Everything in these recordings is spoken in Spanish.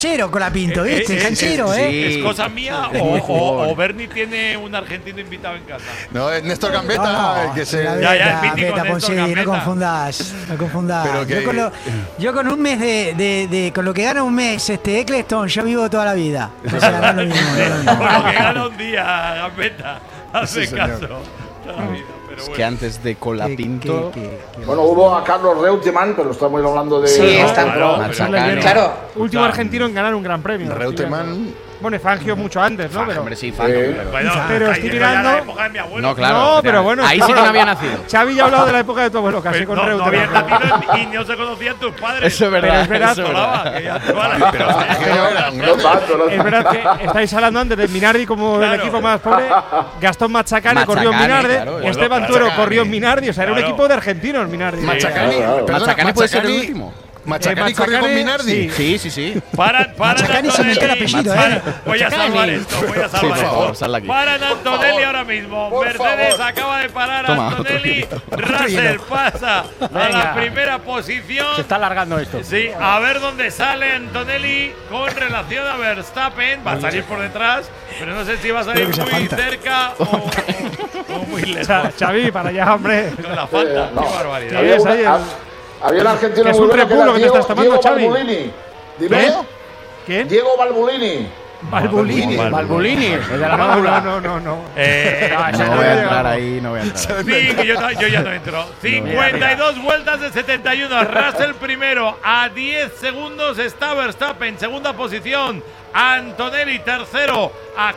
Chero con la Pinto, ¿viste? Canchero, Sí. ¿Es cosa mía o Bernie tiene un argentino invitado en casa? No, es Néstor Gambetta, el que se. Ya, el mítico Néstor Ponce, Gambetta. no confundas. Pero que- Yo con un mes con lo que gana un mes Eccleston, yo vivo toda la vida. O sea, no es lo mismo. No es lo mismo. Por lo que gana un día, Gambetta. Hace Sí, señor. caso. Toda la vida, pero Es bueno. que antes de Colapinto. Bueno, hubo a Carlos Reutemann, pero estamos hablando de. Sí, está Claro, Machacane. Claro. Último argentino en ganar un gran premio. Reutemann. Bueno, y Fangio mucho antes, ¿no? Pero, Hombre, sí, Fangio, pero- Bueno, Pero ahí estoy llegó ya mirando- la época de mi abuelo. No, claro. No, pero bueno, Ahí sí que no había nacido. Xavi ya ha hablado de la época de tu abuelo, casi con No había Reutemann. nacido y no se conocían tus padres. Eso es verdad. Pero es verdad. eso es verdad. Hablaba, que ya te vale, pero No tanto, no Es verdad que estáis hablando antes de Minardi como Claro. el equipo más pobre. Gastón Machacane corrió en Machacane, Minardi. claro, Esteban Machacane. Tuero corrió en Minardi. O sea, era un Claro. equipo de argentinos, Minardi. Machacani. claro. Perdona, Machacane puede ser el Machacani- último. Machacani corrió con Machacane, Minardi. Sí, sí, sí. Paran Machacani se metió el apellido, ¿eh? Voy a salvar esto, voy a salvar por favor, esto. salla aquí. Paran Antonelli favor. ahora mismo. Por Mercedes favor. acaba de parar a Toma, otro Antonelli. hielo. Russell pasa a la Venga. primera posición. Se está alargando esto. Sí, a ver dónde sale Antonelli con relación a Verstappen. Va a salir por detrás, pero no sé si va a salir Creo que se muy falta. cerca o muy lejos. Xavi, para allá, hombre. Con la falta, No. qué barbaridad. Había ahí Había un argentino que es muy un bueno que repulo era que te Diego, estás tomando, Diego Xavi. Balbulini. Dime. ¿Quién? ¿Quién? Diego Balbulini. Balbulini. Balbulini. El de la válvula. No. No voy a entrar ahí, no voy a entrar. Sí, que yo ya no entro. 52 vueltas de 71. Russell primero. A 10 segundos está Verstappen. Segunda posición. Antonelli tercero. A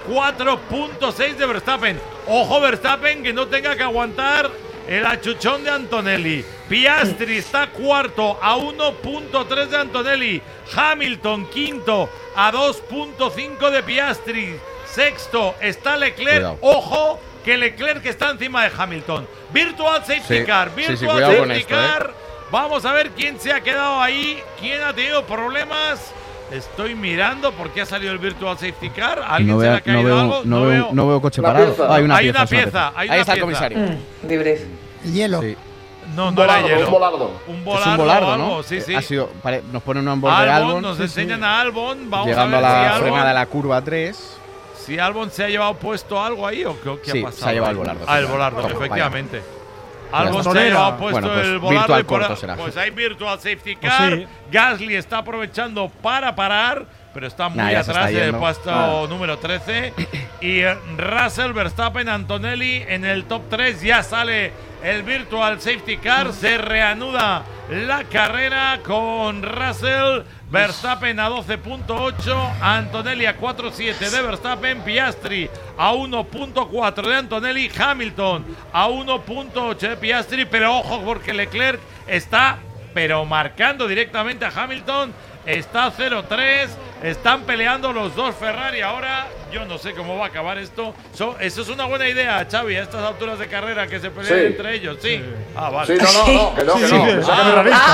4.6 de Verstappen. Ojo Verstappen que no tenga que aguantar el achuchón de Antonelli. Piastri está cuarto a 1.3 de Antonelli. Hamilton quinto a 2.5 de Piastri. Sexto está Leclerc. Cuidado. Ojo que Leclerc está encima de Hamilton. Virtual Safety Sí, Car. sí, Virtual sí, cuidado con Safety esto, Car. Vamos a ver quién se ha quedado ahí. ¿Quién ha tenido problemas? Estoy mirando por qué ha salido el Virtual Safety Car. ¿A ¿Alguien No se le veo, ha caído algo? no veo coche Una parado. pieza. Hay una Hay pieza. una es una pieza, hay una Ahí está el pieza. comisario. Debrief. El hielo. Sí. No, Un no era volardo, hielo. un volardo. Un Es volardo, un volardo, o algo, ¿no? Sí, sí. Ha sido, nos ponen un onboard de Albon, Albon. nos enseñan a Albon. Vamos Llegando a a ver la si Albon, frenada de la curva 3. si Albon se ha llevado puesto algo ahí o qué Sí, ha pasado. se ha llevado ahí. el volardo. Ah, el volardo, Toma, efectivamente. Vaya. Albon se ha Tonera. llevado puesto Bueno, pues el volardo. virtual y por corto será. Pues hay Virtual Safety Pues Car. sí. Gasly está aprovechando para parar, pero está muy Nah, ya se atrás está en el yendo. puesto número 13. Y Russell, Verstappen, Antonelli en el top 3. Ya sale el Virtual Safety Car. Se reanuda la carrera con Russell. Verstappen a 12.8, Antonelli a 4.7 de Verstappen, Piastri a 1.4 de Antonelli, Hamilton a 1.8 de Piastri, pero ojo porque Leclerc está pero marcando directamente a Hamilton, está 0-3, están peleando los dos Ferrari ahora. Yo no sé cómo va a acabar esto. Eso es una buena idea, Xavi, a estas alturas de carrera que se peleen Sí. entre ellos. Sí. Ah, vale. Sí, no, que no. Sí, Me sacan de la lista.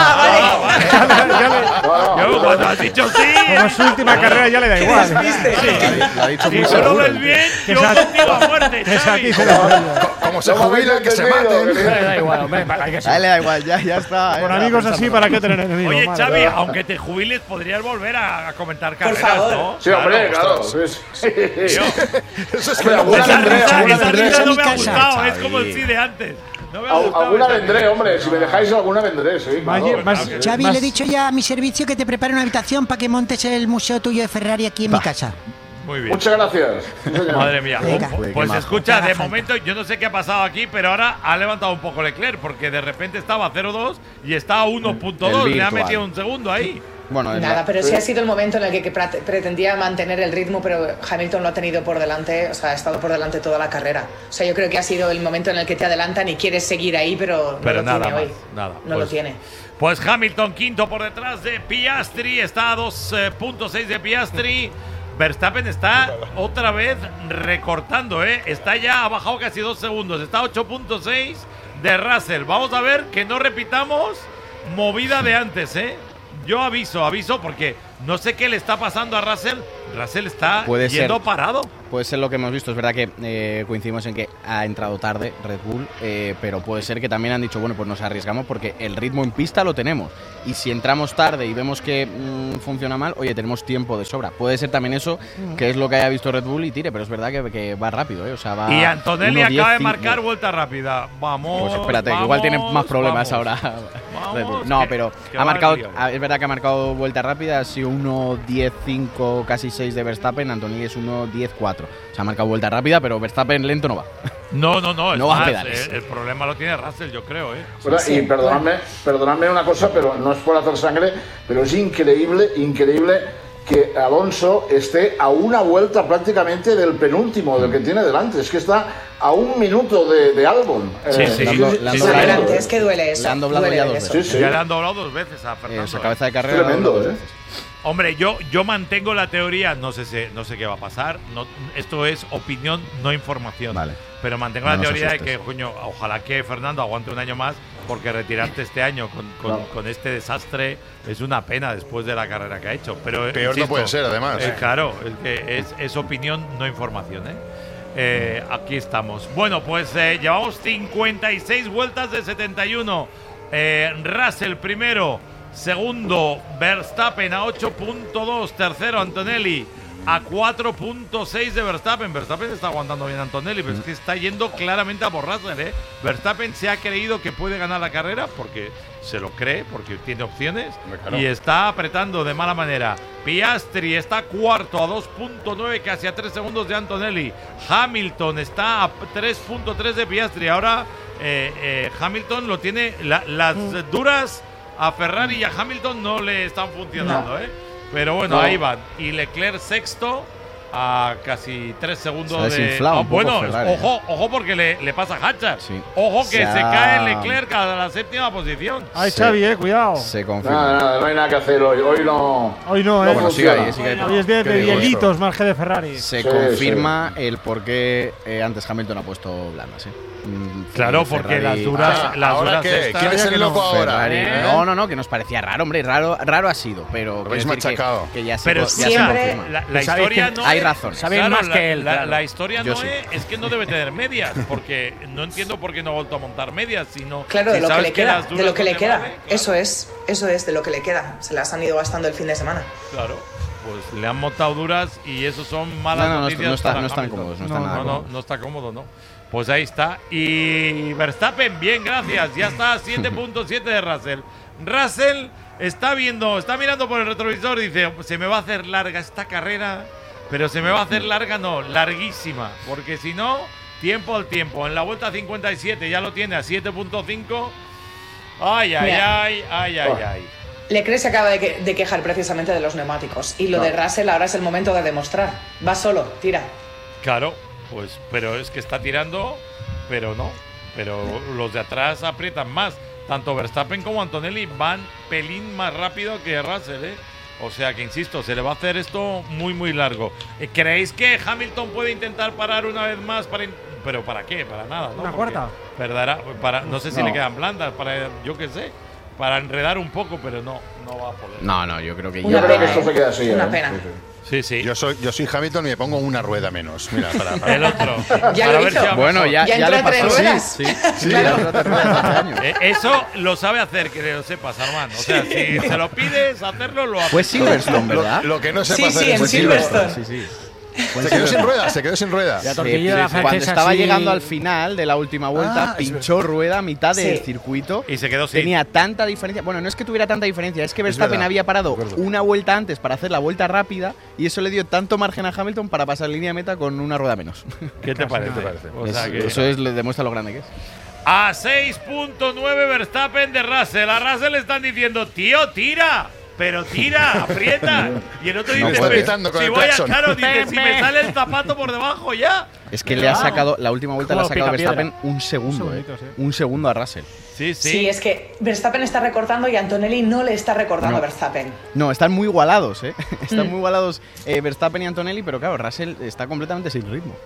Ah, vale. Yo cuando has dicho sí, Como es su última carrera ya le da igual. Lo ha dicho si muy tú lo seguro. ves bien, Que yo se ha- contigo a muerte, Que Xavi. aquí se da Como se No me jubilan, habéis que se entendido, maten. que- da igual, hombre. Hay que A él le da igual, ya está. Con amigos así, ¿para qué tener enemigos? Oye, Madre Xavi, mía. aunque te jubiles, podrías volver a comentar carreras, favor. ¿no? Sí, hombre, claro. ostras. Sí. Eso es Hombre, que alguna Esa vendré, risa, alguna esa vendré. risa no me ha Xavi. gustado, es como el sí de antes. No me ha gustado. Alguna esa vendré, risa. hombre. Si me dejáis alguna vendré, sí. Más- claro. más- Xavi, más- le he dicho ya a mi servicio que te prepare una habitación para que montes el museo tuyo de Ferrari aquí en mi casa. Muy bien. Muchas gracias. Sí, señor. Madre mía. Venga. Joder, Pues qué majo. escucha, de Falta. momento yo no sé qué ha pasado aquí, pero ahora ha levantado un poco Leclerc, porque de repente estaba a 0.2 y está a 1.2. El Le ha virtual. metido un segundo ahí. Bueno, es Nada, la- pero sí ha sido el momento en el que pretendía mantener el ritmo, pero Hamilton lo ha tenido por delante, o sea, ha estado por delante toda la carrera. O sea, yo creo que ha sido el momento en el que te adelantan y quieres seguir ahí, pero no lo nada tiene más, hoy. nada. No lo tiene. Pues Hamilton quinto por detrás de Piastri, está a 2.6 de Piastri. Verstappen está otra vez recortando, ¿eh? Está ya, ha bajado casi 2 segundos, está a 8.6 de Russell. Vamos a ver que no repitamos movida de antes, ¿eh? yo aviso porque no sé qué le está pasando a Russell. Russell está yendo parado. Puede ser lo que hemos visto. Es verdad que coincidimos en que ha entrado tarde Red Bull, pero puede ser que también han dicho, bueno, pues nos arriesgamos porque el ritmo en pista lo tenemos. Y si entramos tarde y vemos que funciona mal, oye, tenemos tiempo de sobra. Puede ser también eso, que es lo que haya visto Red Bull y tire, pero es verdad que va rápido, ¿eh? O sea, va. Y Antonelli 1:10, acaba de marcar vuelta rápida. Vamos. Pues espérate, que igual tiene más problemas ahora. Red Bull. No, pero ha marcado. Es verdad que ha marcado vuelta rápida, ha sido 1:10.5, casi 6 de Verstappen. Antonelli es 1:10.4. Se ha marcado vuelta rápida, pero Verstappen lento no va. No. No va a pedales. El problema lo tiene Russell, yo creo, ¿eh? Bueno, y perdonadme una cosa, pero no es por hacer sangre, pero es increíble que Alonso esté a una vuelta prácticamente del penúltimo, del que tiene delante. Es que está a 1 minuto de Albon. Sí. Es que duele eso. Le han doblado ya 2 veces. Sí. Ya le han doblado 2 veces a Fernando. Esa cabeza de carrera. Tremendo, ¿eh? Hombre, yo mantengo la teoría, no sé qué va a pasar. Esto es opinión, no información. Vale. Pero mantengo la teoría de que, coño, ojalá que Fernando aguante un año más, porque retirarte este año con este desastre es una pena después de la carrera que ha hecho. Pero peor insisto, no puede ser, además. Claro, es que es opinión, no información, aquí estamos. Bueno, pues llevamos 56 vueltas de 71. Russell primero. Segundo, Verstappen a 8.2. Tercero, Antonelli a 4.6 de Verstappen. Verstappen está aguantando bien a Antonelli, pero es que está yendo claramente a por Russell, ¿eh? Verstappen se ha creído que puede ganar la carrera porque se lo cree, porque tiene opciones, y está apretando de mala manera. Piastri está cuarto a 2.9, casi a 3 segundos de Antonelli. Hamilton está a 3.3 de Piastri. Ahora Hamilton lo tiene, las duras a Ferrari y a Hamilton no le están funcionando, Pero bueno, ahí van. Y Leclerc sexto a casi 3 segundos de. Bueno, Ferrari, ojo porque le pasa a Hatcher. Sí. Ojo que se cae Leclerc a la 7ª posición. Ay, Xavi, cuidado. Se confirma. Nada, no hay nada que hacer hoy. Hoy no. Hoy no, no Bueno, sigue ahí. Hoy es de hielitos más que de Ferrari. Se confirma el por qué antes Hamilton ha puesto blandas, Claro, porque las duras. ¿Ahora qué? ¿Quién es el loco ahora? No, que nos parecía raro, hombre. Raro ha sido, pero. Lo habéis machacado. Que ya se Pero siempre la historia no hay es, razón. Saben más que él. La historia Yo no sí. es que no debe tener medias, porque no entiendo por qué no ha vuelto a montar medias, sino. Claro, si de lo que sabes le queda. las duras De lo que no le te queda. vale, claro. Eso es de lo que le queda. Se las han ido gastando el fin de semana. Claro, pues le han montado duras y eso son malas noticias. No están para cómodos. Hamilton. No está cómodo, ¿no? Pues ahí está. Y Verstappen, bien, gracias. Ya está a 7.7 de Russell. Russell está mirando por el retrovisor y dice, se me va a hacer larga esta carrera, pero se me va a hacer larga, no, larguísima, porque si no, tiempo al tiempo. En la vuelta 57 ya lo tiene a 7.5. Ay. Leclerc se acaba de quejar precisamente de los neumáticos. Y lo de Russell ahora es el momento de demostrar. Va solo, tira. Claro, pues, pero es que está tirando, pero no. Pero los de atrás aprietan más. Tanto Verstappen como Antonelli van pelín más rápido que Russell, O sea que, insisto, se le va a hacer esto muy, muy largo. ¿Creéis que Hamilton puede intentar parar una vez más? ¿Pero para qué? Para nada, ¿no? ¿Una cuarta? No sé si le quedan blandas, yo qué sé. Para enredar un poco, pero no va a poder. No, yo creo que Yo creo que esto se queda así. Una pena. Sí. Yo soy Hamilton y me pongo una rueda menos. Mira, El otro. Ya Para lo ver hizo. si va Bueno, mejor. ya entra le pasó. tres ruedas. Sí, Claro. ya entra tres ruedas hace años. Eso lo sabe hacer, que lo sepas, Armand. O sea, si se lo pides hacerlo, lo hace. Fue Silverstone, ¿verdad? Lo que no se Sí, pasa sí, en Silverstone. Sí. Se quedó sin ruedas. La tortilla de la Cuando francesa estaba sí. llegando al final de la última vuelta, pinchó rueda a mitad del Sí. circuito. Y se quedó sin. Tenía tanta diferencia. Bueno, no es que tuviera tanta diferencia, es que Verstappen verdad, había parado de acuerdo. una vuelta antes para hacer la vuelta rápida y eso le dio tanto margen a Hamilton para pasar línea de meta con una rueda menos. ¿Qué te parece? O sea que Eso le demuestra lo grande que es. a 6.9 Verstappen de Russell. A Russell le están diciendo, tío, tira. Pero tira, aprieta. Y el otro dice, está pitando con si el voy a claxon. claro, dice, si me sale el zapato por debajo ya. Es que le ha sacado, la última vuelta le ha Como sacado a picapiedra. Verstappen un segundo. Un segundito, sí. Un segundo a Russell. Sí. Sí, es que Verstappen está recortando y Antonelli no le está recortando a Verstappen. No, están muy igualados, Están muy igualados Verstappen y Antonelli, pero claro, Russell está completamente sin ritmo.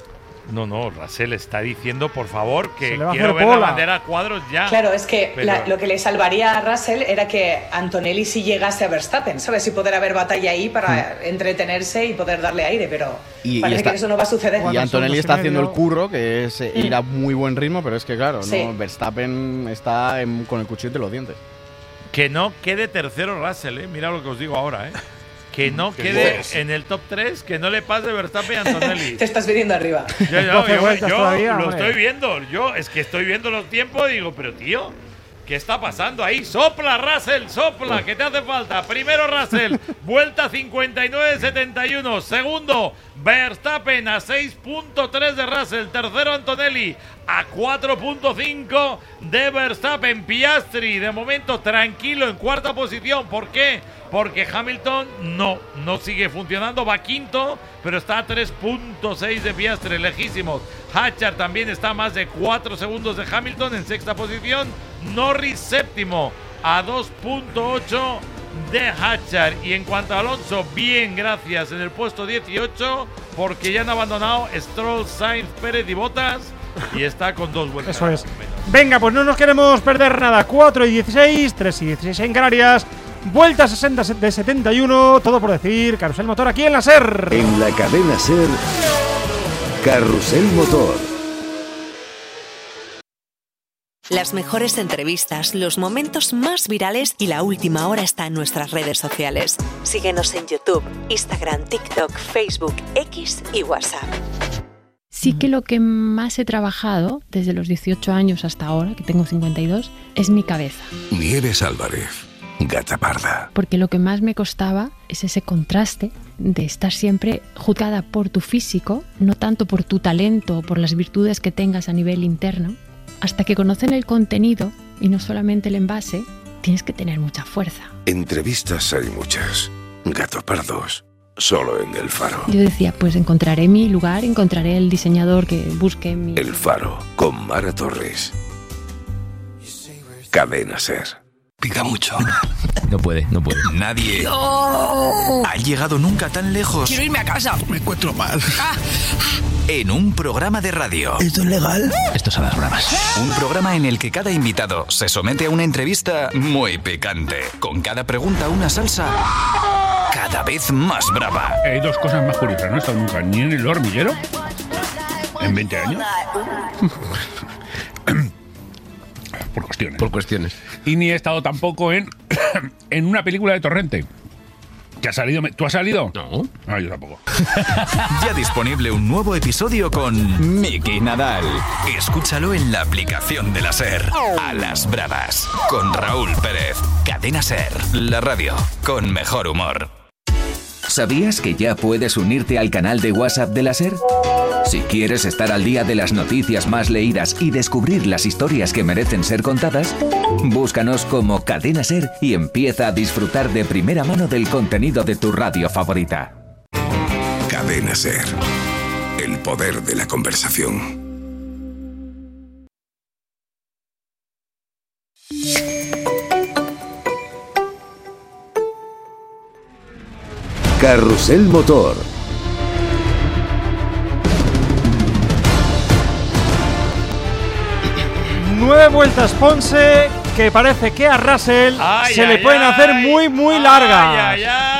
No, Russell está diciendo, por favor, que Se le va a quiero hacer ver la bola. bandera a cuadros ya. Claro, es que Pero- lo que le salvaría a Russell era que Antonelli sí llegase a Verstappen, ¿sabes? Y poder haber batalla ahí para entretenerse y poder darle aire, pero Y parece está- que eso no va a suceder. Y Bueno, Antonelli segundos y está haciendo el medio. curro, que es ir a muy buen ritmo, pero es que claro, Sí. ¿no? Verstappen está con el cuchillo entre los dientes. Que no quede tercero Russell, mira lo que os digo ahora, que no ¿Qué quede dices? en el top 3, que no le pase Verstappen a Antonelli. Te estás viniendo arriba. Yo 12 vueltas todavía, lo hombre. estoy viendo. Es que estoy viendo los tiempos y digo, pero tío, ¿qué está pasando ahí? Sopla, Russell, sopla, que te hace falta. Primero Russell, vuelta 59-71. Segundo, Verstappen a 6.3 de Russell. Tercero, Antonelli a 4.5 de Verstappen. Piastri, de momento tranquilo en cuarta posición. ¿Por qué? Porque Hamilton no sigue funcionando, va quinto, pero está a 3.6 de Piastri, lejísimos. Hatchard también está a más de 4 segundos de Hamilton en sexta posición. Norris séptimo a 2.8 de Hatchard. Y en cuanto a Alonso, bien, gracias, en el puesto 18, porque ya han abandonado Stroll, Sainz, Pérez y Bottas, y está con 2 vueltas. Eso es. menos. Venga, pues no nos queremos perder nada. 4 y 16, 3 y 16 en Canarias. Vuelta 60 de 71. Todo por decir. Carrusel Motor aquí en la SER. En la cadena SER, Carrusel Motor. Las mejores entrevistas, los momentos más virales y la última hora está en nuestras redes sociales. Síguenos en YouTube, Instagram, TikTok, Facebook, X y WhatsApp. Sí que lo que más he trabajado desde los 18 años hasta ahora, que tengo 52, es mi cabeza. Nieves Álvarez, Gata Parda. Porque lo que más me costaba es ese contraste de estar siempre juzgada por tu físico, no tanto por tu talento o por las virtudes que tengas a nivel interno. Hasta que conocen el contenido y no solamente el envase, tienes que tener mucha fuerza. Entrevistas hay muchas. Gato Pardos, solo en El Faro. Yo decía, pues encontraré mi lugar, encontraré el diseñador que busque mi... El Faro, con Mara Torres. Cadena SER. Pica mucho. No puede. Nadie ha llegado nunca tan lejos. Quiero irme a casa. Me encuentro mal. En un programa de radio. ¿Esto es legal? Esto son las bromas. Un programa en el que cada invitado se somete a una entrevista muy picante. Con cada pregunta una salsa cada vez más brava. Hay dos cosas más curiosas. No he estado nunca ni en el hormiguero en 20 años. Por cuestiones. Y ni he estado tampoco en una película de Torrente. ¿Que ha salido? ¿Tú has salido? No. Ah, yo tampoco. Ya disponible un nuevo episodio con Miki Nadal. Escúchalo en la aplicación de la SER. A las bravas. Con Raúl Pérez. Cadena SER. La radio con mejor humor. ¿Sabías que ya puedes unirte al canal de WhatsApp de la SER? Si quieres estar al día de las noticias más leídas y descubrir las historias que merecen ser contadas, búscanos como Cadena SER y empieza a disfrutar de primera mano del contenido de tu radio favorita. Cadena SER. El poder de la conversación. Carrusel Motor. Nueve vueltas Ponce, que parece que a Russell se le pueden hacer muy largas.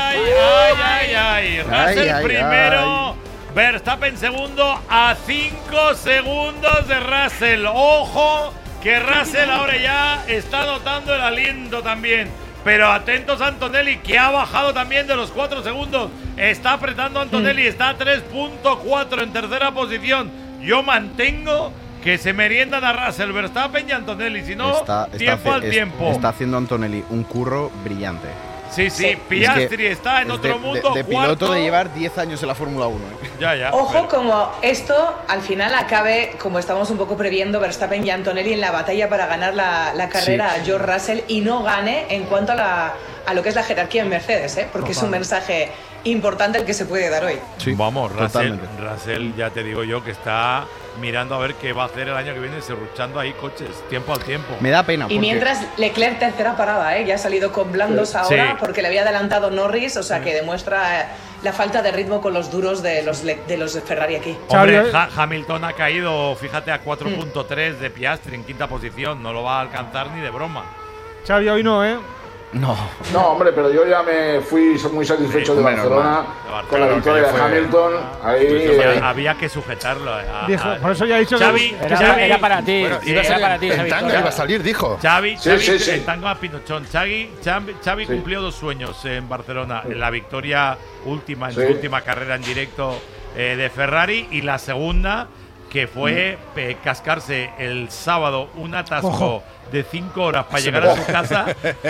Russell primero, Verstappen segundo, a 5 segundos de Russell. Ojo, que Russell ahora ya está notando el aliento también. Pero atentos a Antonelli, que ha bajado también de los 4 segundos. Está apretando Antonelli, está a 3.4 en tercera posición. Yo mantengo que se meriendan a Russell, Verstappen y Antonelli. Si no, tiempo al tiempo. Está haciendo Antonelli un curro brillante. Sí, Piastri está en otro mundo. De piloto de llevar 10 años en la Fórmula 1. Ya. Ojo, como esto al final acabe, como estamos un poco previendo, Verstappen y Antonelli en la batalla para ganar la carrera a George Russell y no gane en cuanto a lo que es la jerarquía en Mercedes, porque es un mensaje importante el que se puede dar hoy. Sí, vamos, Russell, ya te digo yo que está mirando a ver qué va a hacer el año que viene, serruchando ahí coches, tiempo al tiempo. Me da pena. Y mientras Leclerc tercera parada, ya ha salido con blandos ahora porque le había adelantado Norris, o sea que demuestra la falta de ritmo con los duros de los Ferrari aquí. Hombre, Hamilton ha caído, fíjate, a 4.3 de Piastri en quinta posición. No lo va a alcanzar ni de broma. Xavi, hoy no, ¿eh? No, hombre, pero yo ya me fui muy satisfecho de Barcelona con la victoria de Hamilton. Ahí había que sujetarlo. Por eso ya he dicho Xavi, era para ti. Bueno, Era para ti. el tanga iba a salir, dijo. Xavi, el tango a Pinochón. Xavi cumplió 2 sueños en Barcelona. La victoria última, en su última carrera en directo de Ferrari, y la segunda, que fue cascarse el sábado un atasco de 5 horas para llegar a su casa,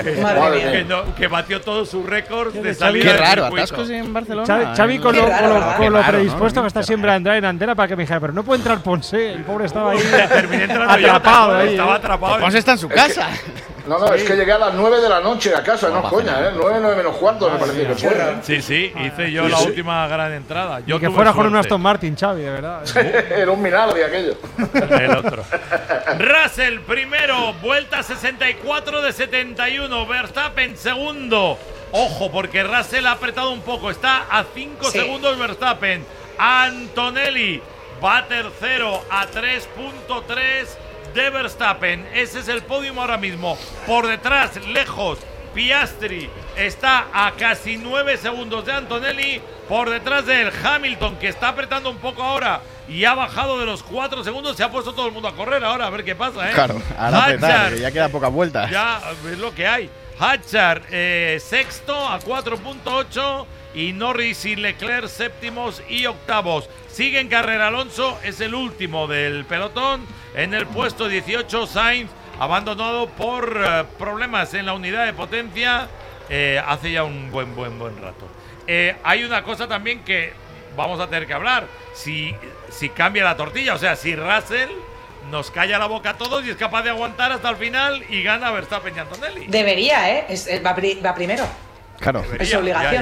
que batió todos sus récords de salida. Qué raro, atascos en Barcelona. Xavi con lo predispuesto que está siempre a entrar en antena, para que me dijera, pero no puede entrar Ponce. El pobre estaba ahí atrapado. Estaba atrapado. Ponce está en su casa. No, es que llegué a las 9 de la noche a casa, no es coña, 9 menos cuarto me parece que fue. Sí, hice yo la última gran entrada. Y que fuera con un Aston Martin, Xavi, de verdad. Era un Minardi aquello. El otro. Russell primero, vuelta 64 de 71. Verstappen segundo. Ojo, porque Russell ha apretado un poco. Está a 5 segundos Verstappen. Antonelli va tercero a 3.3 de Verstappen. Ese es el podium ahora mismo. Por detrás, lejos, Piastri está a casi 9 segundos de Antonelli. Por detrás de él, Hamilton, que está apretando un poco ahora y ha bajado de los 4 segundos. Se ha puesto todo el mundo a correr ahora, a ver qué pasa, ¿eh? Claro, ahora apretar, que ya queda pocas vueltas. Ya es lo que hay. Hatchard sexto a 4.8 y Norris y Leclerc séptimos y octavos. Sigue en carrera Alonso, es el último del pelotón. En el puesto 18, Sainz, abandonado por problemas en la unidad de potencia hace ya un buen rato. Hay una cosa también que vamos a tener que hablar. Si cambia la tortilla, o sea, si Russell nos calla la boca a todos y es capaz de aguantar hasta el final y gana Verstappen y Antonelli. Debería, va primero. Claro. Debería, es su obligación.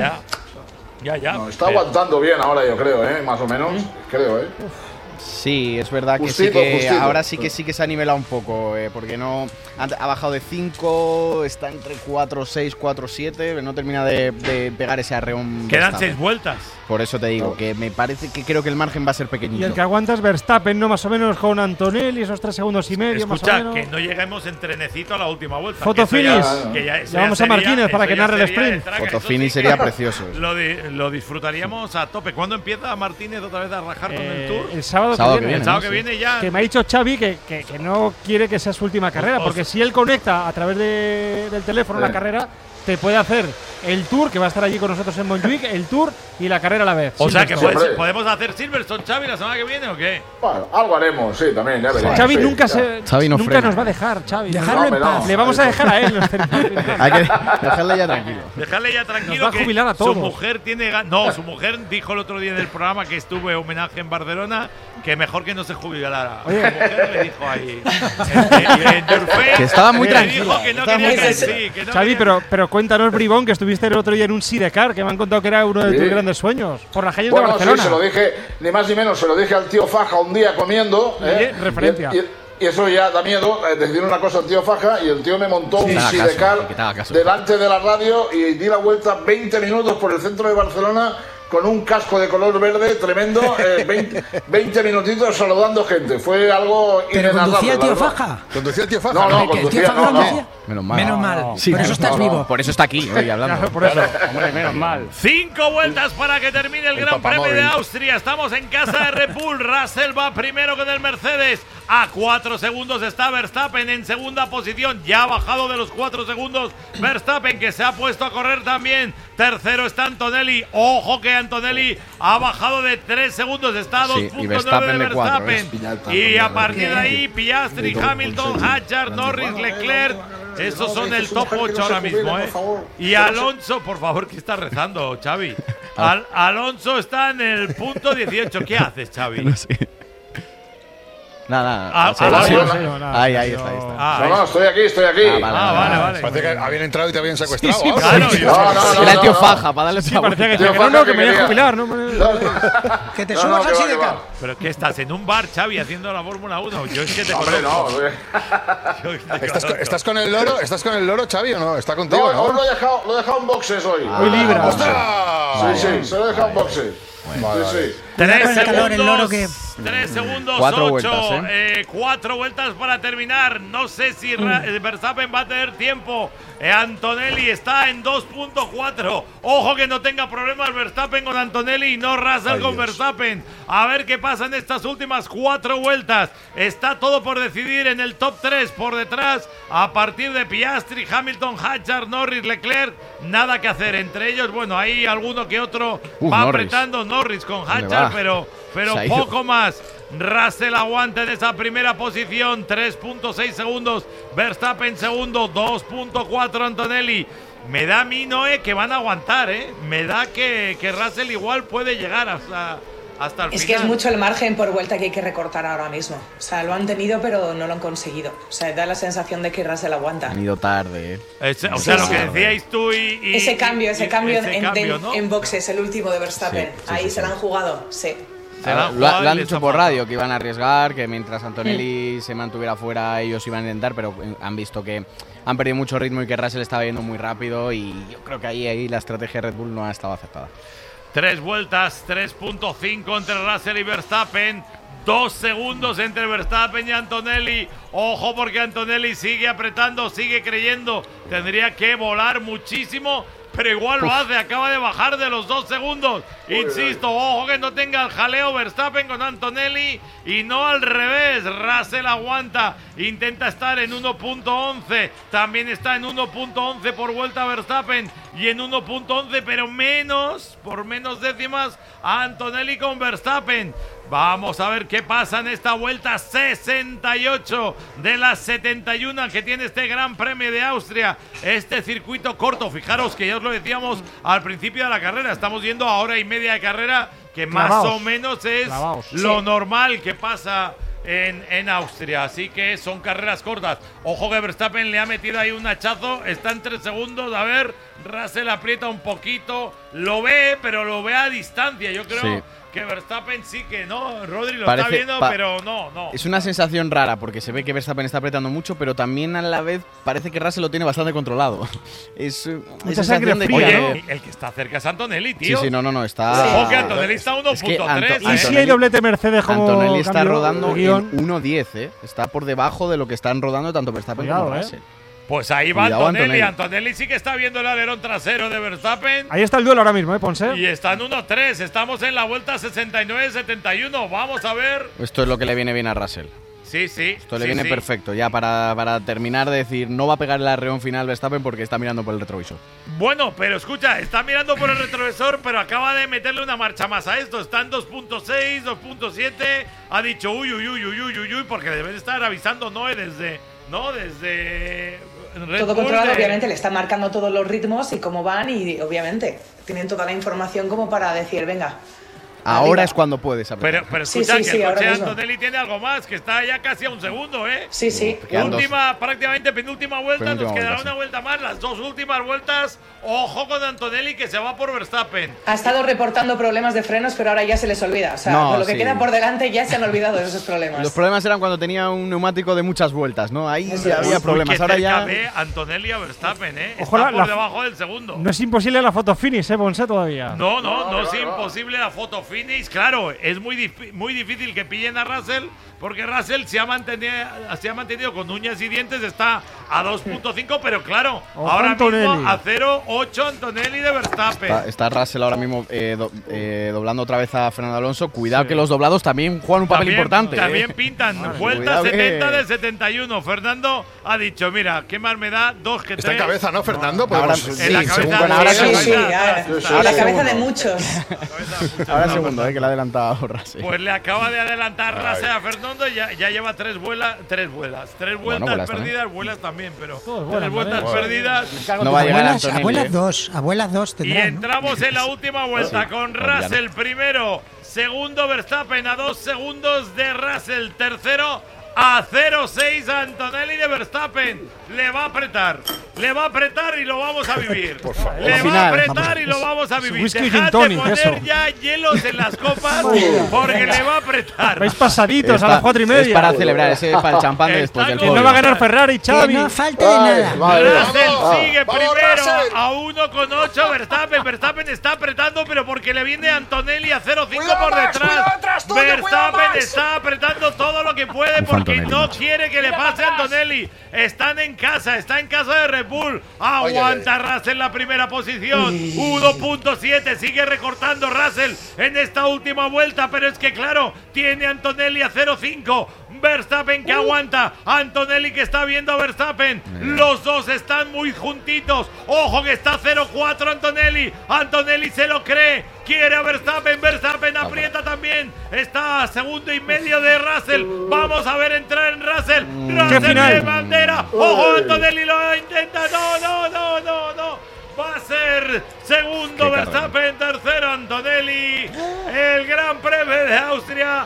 Ya. No, está aguantando bien ahora, yo creo, más o menos. Creo, Sí, es verdad que justito. Ahora sí que se ha nivelado un poco, porque no ha bajado de 5, está entre 4.6, 4.7, no termina de pegar ese arreón. Quedan 6 vueltas. Por eso te digo, que me parece que creo que el margen va a ser pequeñito. Y el que aguanta es Verstappen, ¿no? Más o menos con Antonelli, esos 3 segundos y medio. Escucha, más o menos. que no lleguemos en trenecito a la última vuelta. Fotofinish. Llamamos a Martínez para que narre el sprint. Fotofinish sería precioso. Lo disfrutaríamos a tope. ¿Cuándo empieza Martínez otra vez a rajar con el Tour? El sábado que viene. El sábado que viene ya. Que me ha dicho Xavi que no quiere que sea su última carrera, porque si él conecta a través del teléfono la carrera, te puede hacer el Tour, que va a estar allí con nosotros en Montjuic, el Tour y la carrera a la vez. O sea que podemos hacer Silverstone, Xavi, la semana que viene, ¿o qué? Bueno, algo haremos, sí, también, ya veremos. Xavi sí, nunca nos va a dejar, Xavi. Dejarlo en paz. Le vamos a dejar a él. Hay que dejarle ya tranquilo. Dejarle ya tranquilo. Nos va a jubilar a todos. Su mujer tiene su mujer dijo el otro día en el programa que estuve homenaje en Barcelona que mejor que no se jubilara. Su mujer le dijo ahí que estaba muy tranquilo. Dijo que no quería que Xavi, pero cuéntanos, Bribón, que estuviste el otro día en un Sidecar, que me han contado que era uno de tus grandes sueños, por las calles de Barcelona. Sí, se lo dije, ni más ni menos, se lo dije al tío Faja un día comiendo. Referencia. Y eso ya da miedo, decir una cosa al tío Faja, y el tío me montó un Sidecar delante de la radio y di la vuelta 20 minutos por el centro de Barcelona con un casco de color verde tremendo, 20 minutitos saludando gente. Fue algo inenarrable. ¿Conducía el tío Faja? ¿Conducía el tío Faja? No, conducía, no. Menos mal. Sí, por eso estás vivo. Por eso está aquí hoy hablando. Por eso. Hombre, menos mal. 5 vueltas para que termine el Gran Premio de Austria. Estamos en casa de Red Bull. Russell va primero con el Mercedes. A 4 segundos está Verstappen en segunda posición. Ya ha bajado de los 4 segundos Verstappen, que se ha puesto a correr también. Tercero está Antonelli. Ojo que Antonelli ha bajado de 3 segundos. Está a 2.9 de Verstappen. Y a partir de ahí, Piastri, Hamilton, Hatchard, Norris, Leclerc. Esos son el top 8 ahora mismo, Y Alonso, por favor, ¿qué está rezando, Xavi? Alonso está en el punto 18. ¿Qué haces, Xavi? No sé. Nada. Ahí está. No, estoy aquí. Vale. Parece que habían entrado y te habían secuestrado. Sí, Claro, era el tío Faja, para darle Sí, parecía que que me voy a jubilar, ¿no? Que te subas al sidecar. ¿Pero qué estás? ¿En un bar, Xavi, haciendo la Fórmula 1? Yo es que te Hombre, no. ¿Estás con el loro? ¿Estás con el loro, Xavi, o no? ¿Está contigo, No, hoy lo he dejado en boxes hoy. Hoy libre. Sí, se lo he dejado en boxes. Sí. 3 segundos, 4 8, vueltas, 4 vueltas para terminar. No sé si Verstappen va a tener tiempo. Antonelli está en 2.4. Ojo que no tenga problemas Verstappen con Antonelli y no Russell con Verstappen. A ver qué pasa en estas últimas 4 vueltas. Está todo por decidir en el top 3. Por detrás, a partir de Piastri, Hamilton, Hadjar, Norris, Leclerc. Nada que hacer. Entre ellos, bueno, hay alguno que otro va Norris. apretando. Norris con Hadjar, pero poco más. Russell aguanta en esa primera posición, 3.6 segundos. Verstappen segundo, 2.4 Antonelli. Me da a mí, Noé, que van a aguantar, ¿eh? Me da que Russell igual puede llegar hasta el final. Es que es mucho el margen por vuelta que hay que recortar ahora mismo. O sea, lo han tenido, pero no lo han conseguido. O sea, da la sensación de que Russell aguanta. Han ido tarde, O sea, lo que decíais tú y ese cambio ¿no? en boxes, el último de Verstappen. Ahí se lo han jugado, sí. Lo han dicho por radio que iban a arriesgar, que mientras Antonelli se mantuviera fuera ellos iban a intentar, pero han visto que han perdido mucho ritmo y que Russell estaba yendo muy rápido y yo creo que ahí la estrategia de Red Bull no ha estado aceptada. 3 vueltas, 3.5 entre Russell y Verstappen. 2 segundos entre Verstappen y Antonelli. Ojo porque Antonelli sigue apretando, sigue creyendo. Tendría que volar muchísimo, pero igual lo hace. Acaba de bajar de los 2 segundos. Insisto, ojo que no tenga el jaleo Verstappen con Antonelli y no al revés. Russell aguanta, intenta estar en 1.11. También está en 1.11 por vuelta Verstappen y en 1.11, pero por menos décimas a Antonelli con Verstappen. Vamos a ver qué pasa en esta vuelta 68 de las 71 que tiene este Gran Premio de Austria. Este circuito corto, fijaros que ya os lo decíamos al principio de la carrera. Estamos yendo a hora y media de carrera, que más o menos es lo normal que pasa en Austria. Así que son carreras cortas. Ojo que Verstappen le ha metido ahí un hachazo. Está en 3 segundos. A ver, Russell aprieta un poquito. Lo ve, pero lo ve a distancia. Yo creo que Verstappen sí que no. Rodri lo está viendo, pero no. Es una sensación rara porque se ve que Verstappen está apretando mucho, pero también a la vez parece que Russell lo tiene bastante controlado. Es esa sensación de Oye, el que está cerca es Antonelli, tío. Sí, no, está… Ojo que Antonelli está 1.3. ¿Y si hay doblete Mercedes como Antonelli está rodando en 1.10, ¿eh? Está por debajo de lo que están rodando tanto Verstappen como Russell. Pues ahí va Antonelli. Antonelli sí que está viendo el alerón trasero de Verstappen. Ahí está el duelo ahora mismo, Ponce. Y está en 1.3. Estamos en la vuelta 69-71. Vamos a ver. Esto es lo que le viene bien a Russell. Sí. Esto le viene perfecto, ya para terminar de decir, no va a pegar el arreón final Verstappen porque está mirando por el retrovisor. Bueno, pero escucha, está mirando por el retrovisor, pero acaba de meterle una marcha más a esto. Está en 2.6, 2.7. Ha dicho uy, porque le deben estar avisando Noé desde Red todo Bull controlado, obviamente le está marcando todos los ritmos y cómo van, y obviamente tienen toda la información como para decir, venga. Ahora arriba. Es cuando puedes apretar. Pero escucha, que el coche de Antonelli tiene algo más, que está ya casi a 1 segundo, ¿eh? Sí. Prácticamente penúltima vuelta, nos quedará una vuelta más, las 2 últimas vueltas. Ojo con Antonelli que se va por Verstappen. Ha estado reportando problemas de frenos, pero ahora ya se les olvida. O sea, con lo que queda por delante ya se han olvidado de esos problemas. Los problemas eran cuando tenía un neumático de muchas vueltas, ¿no? Ahí había problemas. Ahora ya ve Antonelli a Verstappen, ¿eh? Está por debajo del segundo. No es imposible la foto finish, Ponce, todavía. No es imposible la foto finish. Claro, es muy difícil que pillen a Russell, porque Russell se ha mantenido con uñas y dientes, está a 2.5, pero claro, ahora Antonelli. mismo a 0.8 Antonelli de Verstappen. Está Russell ahora mismo doblando otra vez a Fernando Alonso. Cuidado que los doblados también juegan un papel importante. También pintan. Vuelta 70 de 71. Fernando ha dicho, mira, ¿qué más me da? 2 que 3. Está en cabeza, ¿no, Fernando? Ahora, en la cabeza. Ahora la cabeza de muchos. Ahora segundo, que le ha adelantado Russell. Pues le acaba de adelantar Russell a Fernando. Ya lleva 3 vuelas. 3 vueltas perdidas, también. Vuelas también, pero 3 vueltas perdidas. No va a llegar Antonelli. Abuelas dos Y tendrán, entramos en la última vuelta con Russell primero. primero. Segundo Verstappen a 2 segundos de Russell. Tercero a 0.6 Antonelli de Verstappen. Le va a apretar y lo vamos a vivir. Le va a apretar y lo vamos a vivir. Dejad de poner ya hielos en las copas porque le va a apretar. Vais pasaditos a las 4:30. Es para celebrar, ese es para el champán de después del que no va a ganar Ferrari, Xavi. Que no falte de nada. Russell sigue primero a 1.8 Verstappen. Verstappen está apretando, pero porque le viene Antonelli a 0.5 por detrás. Verstappen está apretando todo lo que puede porque no quiere que le pase a Antonelli. Está en casa de Red Bull. Aguanta Russell la primera posición. 1.7. Sigue recortando Russell en esta última vuelta, pero es que claro, tiene Antonelli a 0.5. Verstappen que aguanta. Antonelli que está viendo a Verstappen. Los dos están muy juntitos. Ojo que está 0.4 Antonelli. Antonelli se lo cree. Quiere a Verstappen. Verstappen aprieta también. Está a 1.5 segundos de Russell. Vamos a ver entrar en Russell. Russell de bandera. Ojo, Antonelli lo intenta. No. Va a ser segundo Verstappen, tercero Antonelli. El Gran Premio de Austria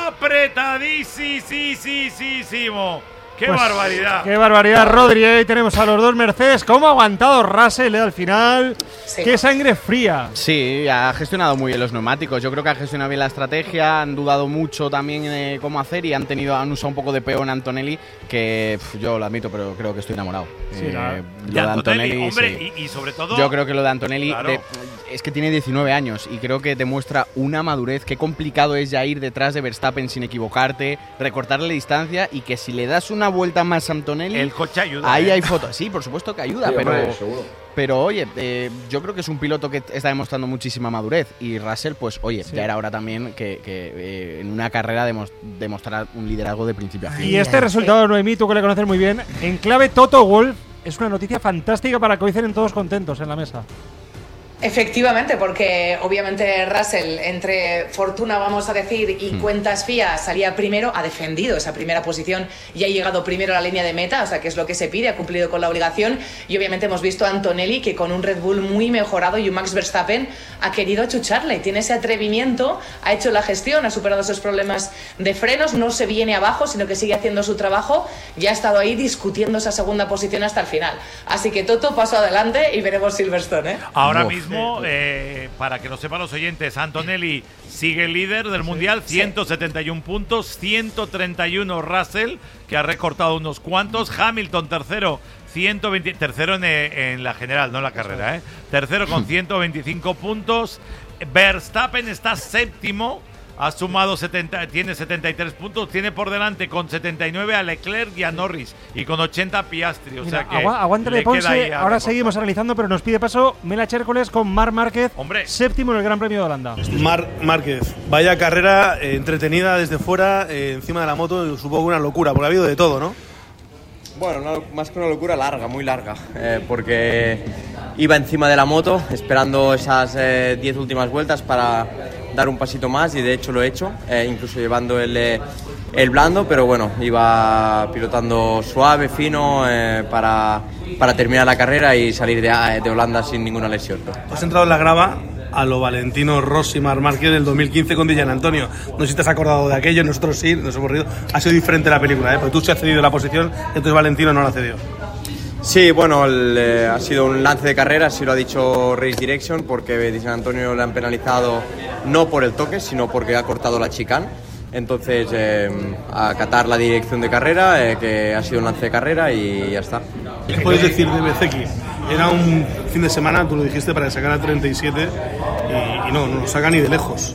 apretadísimo. ¡Qué barbaridad! ¡Qué barbaridad, Rodri! Ahí tenemos a los dos Mercedes. ¿Cómo ha aguantado Russell al final? Sí. ¡Qué sangre fría! Sí, ha gestionado muy bien los neumáticos. Yo creo que ha gestionado bien la estrategia. Han dudado mucho también cómo hacer y han usado un poco de peón a Antonelli, que yo lo admito, pero creo que estoy enamorado. Sí, lo de Antonelli, hombre, sí. y sobre todo… Yo creo que lo de Antonelli… Claro. Es que tiene 19 años y creo que demuestra una madurez. Qué complicado es ya ir detrás de Verstappen sin equivocarte, recortarle la distancia y que si le das una vuelta más a Antonelli… El coche ayuda. Ahí hay fotos. Sí, por supuesto que ayuda, sí, pero oye, yo creo que es un piloto que está demostrando muchísima madurez y Russell, pues oye, ya era hora también que en una carrera demostrar un liderazgo de principio a fin. Y este resultado, Noemí, tú que le conoces muy bien, en clave Toto Wolff, es una noticia fantástica para que hoy estén todos contentos en la mesa. Efectivamente, porque obviamente Russell, entre fortuna, vamos a decir, y cuentas fías, salía primero, ha defendido esa primera posición y ha llegado primero a la línea de meta, o sea que es lo que se pide, ha cumplido con la obligación. Y obviamente hemos visto a Antonelli que con un Red Bull muy mejorado y un Max Verstappen ha querido achucharle, tiene ese atrevimiento, ha hecho la gestión, ha superado esos problemas de frenos, no se viene abajo, sino que sigue haciendo su trabajo y ha estado ahí discutiendo esa segunda posición hasta el final. Así que Toto, paso adelante y veremos Silverstone, ¿eh? Ahora mismo, para que lo sepan los oyentes, Antonelli sigue líder del Mundial, 171 puntos, 131 Russell, que ha recortado unos cuantos, Hamilton tercero, 120, tercero en la general, no en la carrera, tercero con 125 puntos, Verstappen está séptimo, ha sumado tiene 73 puntos, tiene por delante con 79 a Leclerc y a Norris y con 80 Piastri, o sea que aguántale, Ponce, ahora seguimos analizando, pero nos pide paso Mela Chércoles con Marc Márquez, séptimo en el Gran Premio de Holanda. Marc Márquez, vaya carrera entretenida desde fuera, encima de la moto, supongo una locura, porque ha habido de todo, ¿no? Bueno, más que una locura, larga, muy larga, porque iba encima de la moto esperando esas 10 últimas vueltas para dar un pasito más y de hecho lo he hecho, incluso llevando el blando, pero bueno, iba pilotando suave, fino, para terminar la carrera y salir de Holanda sin ninguna lesión. Has entrado en la grava a lo Valentino Rossi, Marc Márquez del 2015 con Di Giannantonio. No sé si te has acordado de aquello, nosotros sí, nos hemos reído. Ha sido diferente la película, porque tú sí has cedido la posición, entonces Valentino no la cedió. Sí, bueno, ha sido un lance de carrera, así lo ha dicho Race Direction, porque Di Giannantonio le han penalizado no por el toque, sino porque ha cortado la chicane. Entonces, acatar la dirección de carrera, que ha sido un lance de carrera y ya está. ¿Qué puedes decir de Bezzecchi? Era un fin de semana, tú lo dijiste, para sacar a 37 y no lo saca ni de lejos.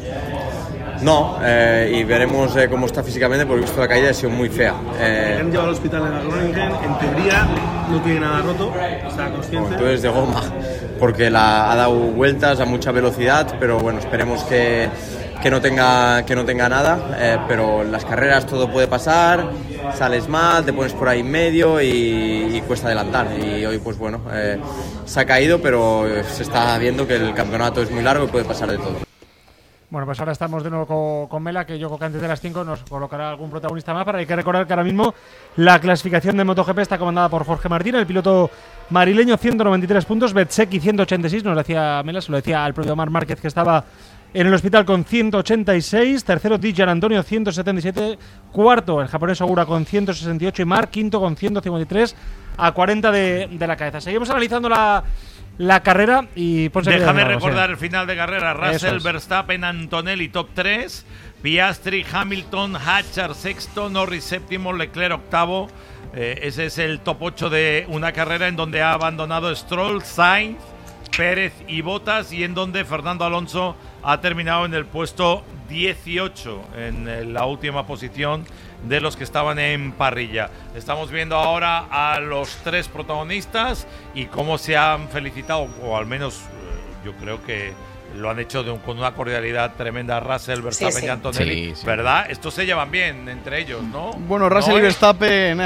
No, y veremos cómo está físicamente, porque he visto la caída, ha sido muy fea. Le han llevado al hospital en Groningen, en teoría no tiene nada roto, está consciente. Entonces de goma, porque ha dado vueltas a mucha velocidad, pero bueno, esperemos que no tenga nada, pero en las carreras todo puede pasar, sales mal, te pones por ahí en medio y cuesta adelantar. Y hoy pues bueno, se ha caído, pero se está viendo que el campeonato es muy largo y puede pasar de todo. Bueno, pues ahora estamos de nuevo con Mela, que yo creo que antes de las 5 nos colocará algún protagonista más. Pero hay que recordar que ahora mismo la clasificación de MotoGP está comandada por Jorge Martín, el piloto marileño, 193 puntos, Bezzecchi 186, nos lo decía Mela, se lo decía al propio Marc Márquez, que estaba en el hospital con 186, tercero Di Giannantonio 177, cuarto el japonés Ogura con 168 y Marc quinto con 153 a 40 de la cabeza. Seguimos analizando la carrera y déjame recordar el final de carrera. Russell, Verstappen, Antonelli top 3, Piastri, Hamilton, Hatcher sexto, Norris séptimo, Leclerc octavo. Ese es el top 8 de una carrera en donde ha abandonado Stroll, Sainz, Pérez y Bottas, y en donde Fernando Alonso ha terminado en el puesto 18, en la última posición de los que estaban en parrilla. Estamos viendo ahora a los 3 protagonistas y cómo se han felicitado, o al menos yo creo que lo han hecho con una cordialidad tremenda, Russell, Verstappen y Antonelli, sí. ¿Verdad? Estos se llevan bien entre ellos, ¿no? Bueno, Russell y Verstappen,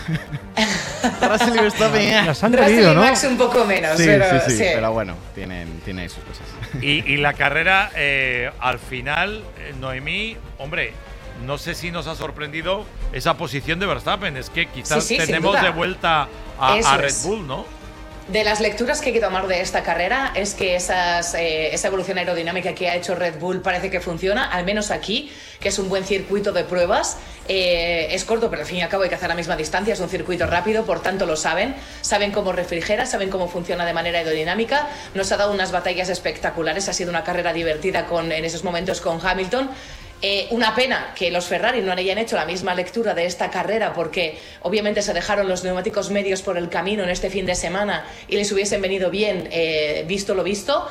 Russell y Verstappen, las han reído, ¿no? Max un poco menos, sí, pero sí, pero bueno, tiene sus cosas. Y la carrera, al final, Noemí, hombre, no sé si nos ha sorprendido esa posición de Verstappen. Es que quizás tenemos de vuelta a Red Bull, ¿no? De las lecturas que hay que tomar de esta carrera es que esa evolución aerodinámica que ha hecho Red Bull parece que funciona, al menos aquí, que es un buen circuito de pruebas. Es corto, pero al fin y al cabo hay que hacer la misma distancia, es un circuito rápido, por tanto lo saben cómo refrigera, saben cómo funciona de manera aerodinámica. Nos ha dado unas batallas espectaculares, ha sido una carrera divertida en esos momentos con Hamilton. Una pena que los Ferrari no hayan hecho la misma lectura de esta carrera, porque obviamente se dejaron los neumáticos medios por el camino en este fin de semana y les hubiesen venido bien, visto lo visto.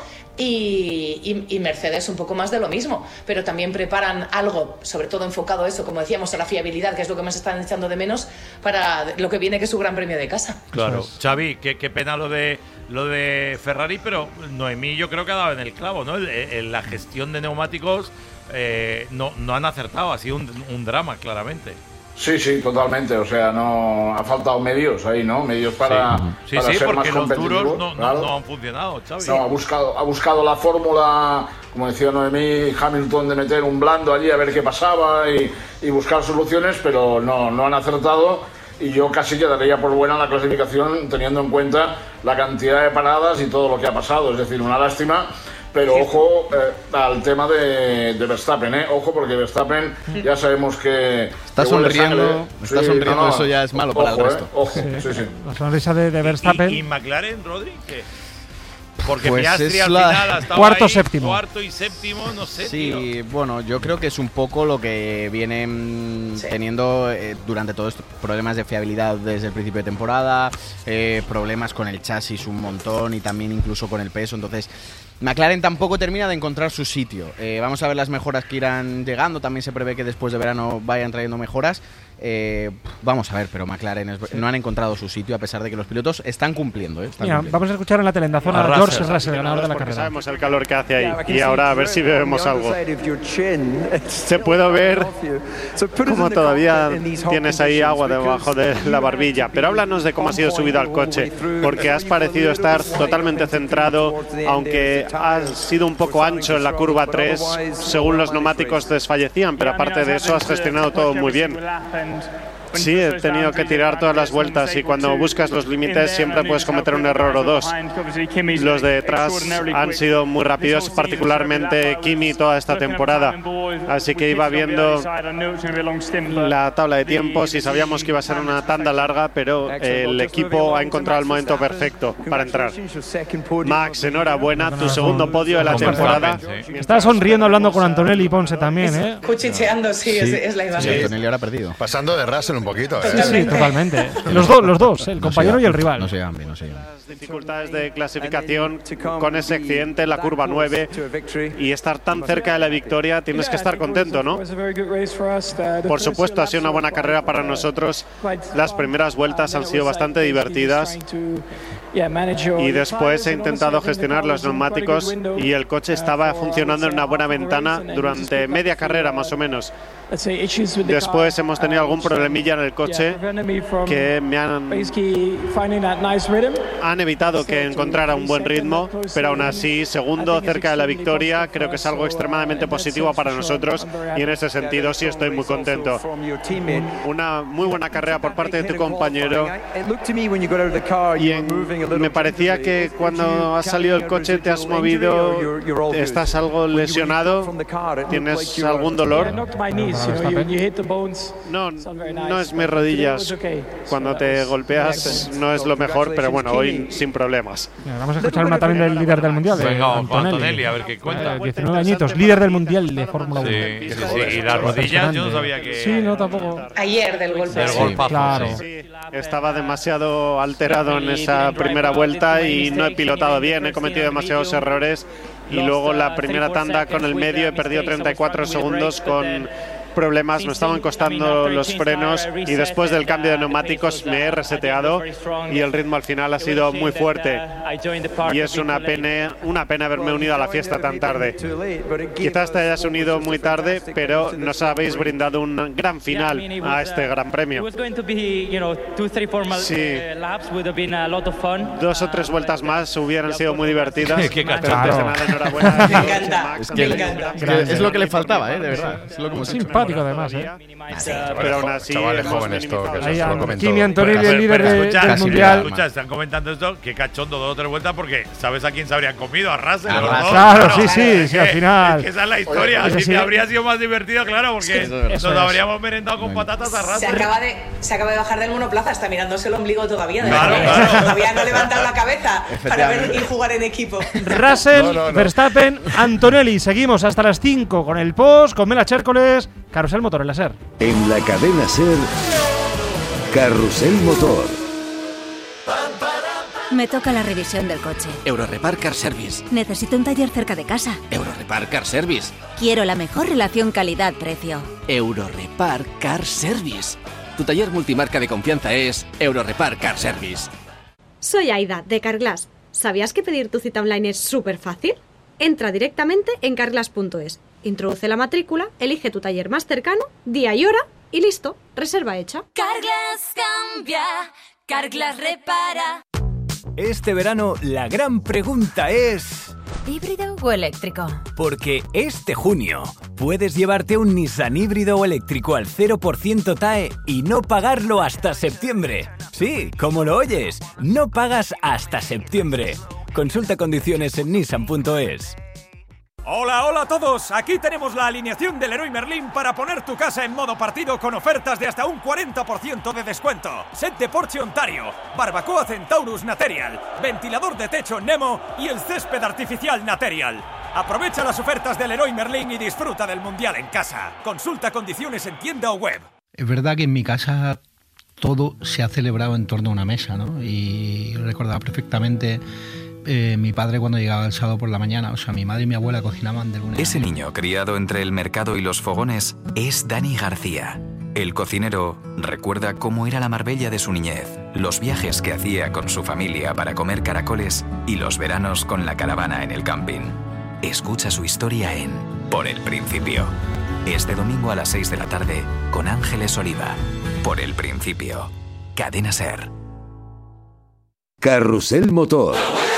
Y Mercedes un poco más de lo mismo, pero también preparan algo, sobre todo enfocado a eso, como decíamos, a la fiabilidad, que es lo que más están echando de menos para lo que viene, que es su gran premio de casa. Claro, Xavi, qué pena lo de Ferrari, pero Noemí yo creo que ha dado en el clavo, ¿no? La gestión de neumáticos no han acertado, ha sido un drama, claramente. Sí, totalmente. O sea, no ha faltado medios ahí, ¿no? Medios para ser más competitivos. No han funcionado, Xavi. No, ha buscado la fórmula, como decía Noemí, Hamilton, de meter un blando allí a ver qué pasaba y buscar soluciones, pero no han acertado. Y yo casi quedaría por buena la clasificación, teniendo en cuenta la cantidad de paradas y todo lo que ha pasado. Es decir, una lástima. Pero ojo al tema de Verstappen, ojo, porque Verstappen ya sabemos que está sonriendo, eso ya es malo para el resto. Ojo, sí. La sonrisa de Verstappen. ¿Y McLaren, Rodri? ¿Qué? Porque pues Piastri al final ha estado cuarto y séptimo, no sé. Sí, tío. Bueno, yo creo que es un poco lo que vienen teniendo durante todo esto, problemas de fiabilidad desde el principio de temporada, problemas con el chasis un montón y también incluso con el peso, entonces McLaren tampoco termina de encontrar su sitio. Vamos a ver las mejoras que irán llegando, también se prevé que después de verano vayan trayendo mejoras. Vamos a ver, pero McLaren no han encontrado su sitio a pesar de que los pilotos están cumpliendo. Vamos a escuchar en la tele, en la zona a George Russell, ganador de la carrera. Sabemos el calor que hace ahí y ahora a ver si vemos algo. Se puede ver como todavía tienes ahí agua debajo de la barbilla, pero háblanos de cómo ha sido subido al coche, porque has parecido estar totalmente centrado, aunque has sido un poco ancho en la curva 3, según los neumáticos desfallecían, pero aparte de eso has gestionado todo muy bien. Sí, he tenido que tirar todas las vueltas y cuando buscas los límites siempre puedes cometer un error o dos. Los de detrás han sido muy rápidos, particularmente Kimi toda esta temporada. Así que iba viendo la tabla de tiempos y sabíamos que iba a ser una tanda larga, pero el equipo ha encontrado el momento perfecto para entrar. Max, enhorabuena, tu segundo podio de la temporada. Está sonriendo hablando con Antonelli y Ponce también, Cuchicheando, es la imagen. Sí, Antonelli ahora perdido. Pasando de Russell un poquito. Sí, totalmente. Los dos, el compañero y el rival. No se llevan bien. Las dificultades de clasificación con ese accidente en la curva 9 y estar tan cerca de la victoria, tienes que estar contento, ¿no? Por supuesto, ha sido una buena carrera para nosotros. Las primeras vueltas han sido bastante divertidas y después he intentado gestionar los neumáticos y el coche estaba funcionando en una buena ventana durante media carrera más o menos. Después hemos tenido algún problemilla en el coche que me han han evitado que encontrara un buen ritmo, pero aún así, segundo, cerca de la victoria, creo que es algo extremadamente positivo para nosotros y en ese sentido sí estoy muy contento. Una muy buena carrera por parte de tu compañero y me parecía que cuando has salido del coche te has movido, estás algo lesionado, ¿tienes algún dolor? No es mis rodillas. Cuando te golpeas no es lo mejor, pero bueno, hoy sin problemas. Vamos a escuchar una también del líder del mundial. Venga, Antonelli, a ver qué cuenta. 19 añitos, líder del mundial de Fórmula 1. Sí. Y las rodillas yo no sabía que... Sí, no, tampoco. Ayer del golpe. Del golpazo, claro. Sí, estaba demasiado alterado en esa primera vuelta y no he pilotado bien, he cometido demasiados errores y luego la primera tanda con el medio he perdido 34 segundos con problemas, me estaban costando los frenos y después del cambio de neumáticos me he reseteado y el ritmo al final ha sido muy fuerte y es una pena haberme unido a la fiesta tan tarde. Quizás te hayas unido muy tarde, pero nos habéis brindado un gran final a este gran premio. Sí, 2 o 3 vueltas más hubieran sido muy divertidas. Qué pero antes de nada, enhorabuena. Me encanta, me encanta. Es lo que le faltaba, de verdad. Es lo que hemos hecho. Además, pero aún así, chavales jóvenes, esto que se lo comentó. Kimi Antonelli, el líder del mundial. Escucha, están comentando esto, que cachondo 2 o 3 vueltas porque ¿sabes a quién se habrían comido? A Russell. Claro, sí, al final. Es que esa es la historia. Oye, si te habría sido más divertido, claro, porque nos habríamos merendado con patatas a Russell. Se acaba de bajar del monoplaza, está mirándose el ombligo todavía. Claro. Todavía no ha levantado la cabeza para ver y jugar en equipo. Russell, Verstappen, Antonelli. Seguimos hasta las 5 con el post, con Mela Chércoles, Carrusel Motor en la SER. En la cadena SER, Carrusel Motor. Me toca la revisión del coche. Eurorepar Car Service. Necesito un taller cerca de casa. Eurorepar Car Service. Quiero la mejor relación calidad-precio. Eurorepar Car Service. Tu taller multimarca de confianza es Eurorepar Car Service. Soy Aida, de Carglass. ¿Sabías que pedir tu cita online es súper fácil? Entra directamente en carglass.es. Introduce la matrícula, elige tu taller más cercano, día y hora y listo, reserva hecha. Carglass cambia, Carglass repara. Este verano la gran pregunta es... ¿híbrido o eléctrico? Porque este junio puedes llevarte un Nissan híbrido o eléctrico al 0% TAE y no pagarlo hasta septiembre. Sí, como lo oyes, no pagas hasta septiembre. Consulta condiciones en nissan.es. Hola a todos, aquí tenemos la alineación del Leroy Merlin para poner tu casa en modo partido con ofertas de hasta un 40% de descuento. Set de Porsche Ontario, barbacoa Centaurus Material, ventilador de techo Nemo y el césped artificial Material. Aprovecha las ofertas del Leroy Merlin y disfruta del Mundial en casa. Consulta condiciones en tienda o web. Es verdad que en mi casa todo se ha celebrado en torno a una mesa, ¿no? Y recordaba perfectamente... mi padre cuando llegaba el sábado por la mañana, o sea, mi madre y mi abuela cocinaban de lunes. Ese niño criado entre el mercado y los fogones es Dani García. El cocinero recuerda cómo era la Marbella de su niñez, los viajes que hacía con su familia para comer caracoles y los veranos con la caravana en el camping. Escucha su historia en Por el Principio. Este domingo a las 6 de la tarde con Ángeles Oliva. Por el Principio. Cadena SER. Carrusel Motor.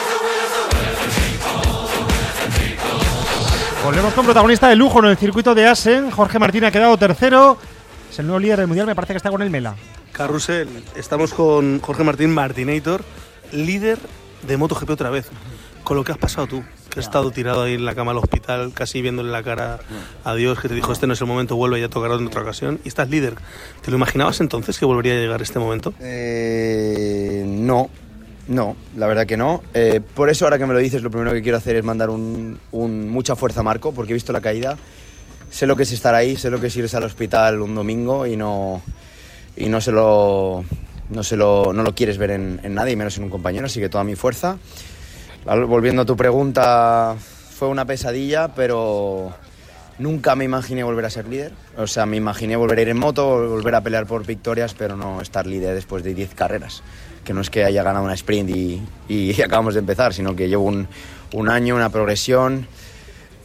Volvemos con protagonista de lujo en el circuito de Assen. Jorge Martín ha quedado tercero. Es el nuevo líder del mundial, me parece que está con el Mela. Carrusel, estamos con Jorge Martín Martinator, líder de MotoGP otra vez. Con lo que has pasado tú, que has estado tirado ahí en la cama al hospital, casi viéndole la cara a Dios, que te dijo, este no es el momento, vuelve, ya tocará en otra ocasión. Y estás líder. ¿Te lo imaginabas entonces que volvería a llegar este momento? No, la verdad que no. Por eso, ahora que me lo dices, lo primero que quiero hacer es mandar mucha fuerza a Marco, porque he visto la caída. Sé lo que es estar ahí, sé lo que es irse al hospital un domingo y no lo quieres ver en nadie, y menos en un compañero, así que toda mi fuerza. Volviendo a tu pregunta, fue una pesadilla, pero nunca me imaginé volver a ser líder. O sea, me imaginé volver a ir en moto, volver a pelear por victorias, pero no estar líder después de 10 carreras. Que no es que haya ganado una sprint y acabamos de empezar, sino que llevo un año, una progresión,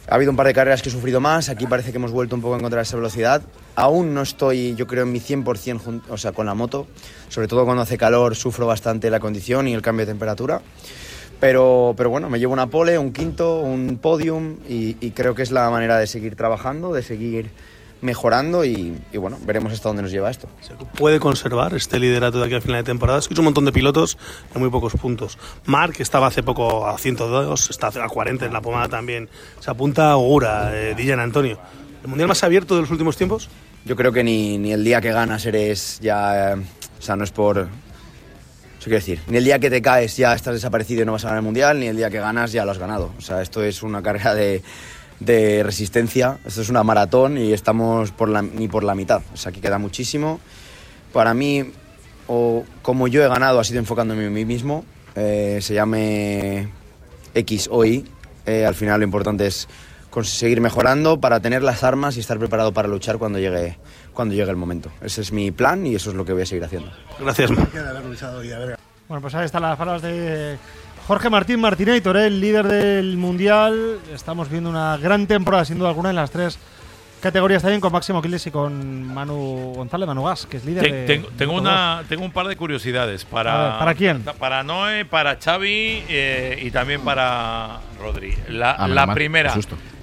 Ha habido un par de carreras que he sufrido más, aquí parece que hemos vuelto un poco a encontrar esa velocidad. Aún no estoy, yo creo, en mi 100% o sea, con la moto. Sobre todo cuando hace calor sufro bastante la condición y el cambio de temperatura. Pero bueno, me llevo una pole, un quinto, un podium y creo que es la manera de seguir trabajando, de seguir mejorando y bueno, veremos hasta dónde nos lleva esto. ¿Puede conservar este liderato de aquí al final de temporada? Es que es un montón de pilotos en muy pocos puntos. Marc, que estaba hace poco a 102, está a 40 en la pomada también. Se apunta a Ogura, Dylan Antonio. ¿El mundial más abierto de los últimos tiempos? Yo creo que ni el día que ganas eres ya... o sea, no es por... Eso quiero decir, ni el día que te caes ya estás desaparecido y no vas a ganar el mundial, ni el día que ganas ya lo has ganado. O sea, esto es una carrera de resistencia, esto es una maratón y estamos ni por la mitad. O sea, aquí queda muchísimo. Para mí, o como yo he ganado, ha sido enfocándome en mí mismo. Se llame X o Y. Al final lo importante es seguir mejorando para tener las armas y estar preparado para luchar cuando llegue el momento. Ese es mi plan y eso es lo que voy a seguir haciendo. Gracias, Bueno, pues ahí están las palabras de Jorge Martín Martinator, el líder del Mundial. Estamos viendo una gran temporada, sin duda alguna, en las tres categorías también, con Máximo Quiles y con Manu González, Manu Gas, que es líder tengo un par de curiosidades. ¿Para quién? Para Noé, para Xavi y también para Rodri. La primera,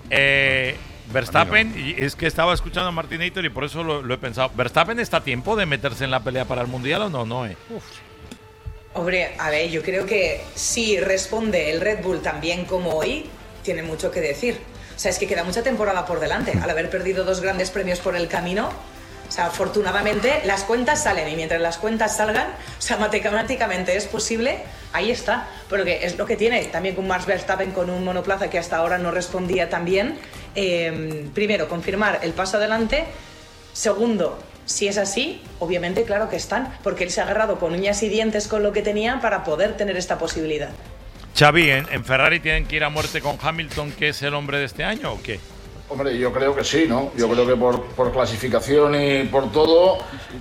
Verstappen, y es que estaba escuchando a Martinator y por eso lo he pensado. ¿Verstappen está a tiempo de meterse en la pelea para el Mundial o no, Noé? Hombre, a ver, yo creo que si responde el Red Bull tan bien como hoy, tiene mucho que decir. O sea, es que queda mucha temporada por delante. Al haber perdido 2 grandes premios por el camino, o sea, afortunadamente las cuentas salen y mientras las cuentas salgan, o sea, matemáticamente es posible, ahí está. Porque es lo que tiene también con Max Verstappen con un monoplaza que hasta ahora no respondía tan bien. Primero, confirmar el paso adelante. Segundo, si es así, obviamente claro que están, porque él se ha agarrado con uñas y dientes con lo que tenía para poder tener esta posibilidad. Xavi, ¿en Ferrari tienen que ir a muerte con Hamilton, que es el hombre de este año, o qué? Hombre, yo creo que sí, ¿no? Yo creo que por clasificación y por todo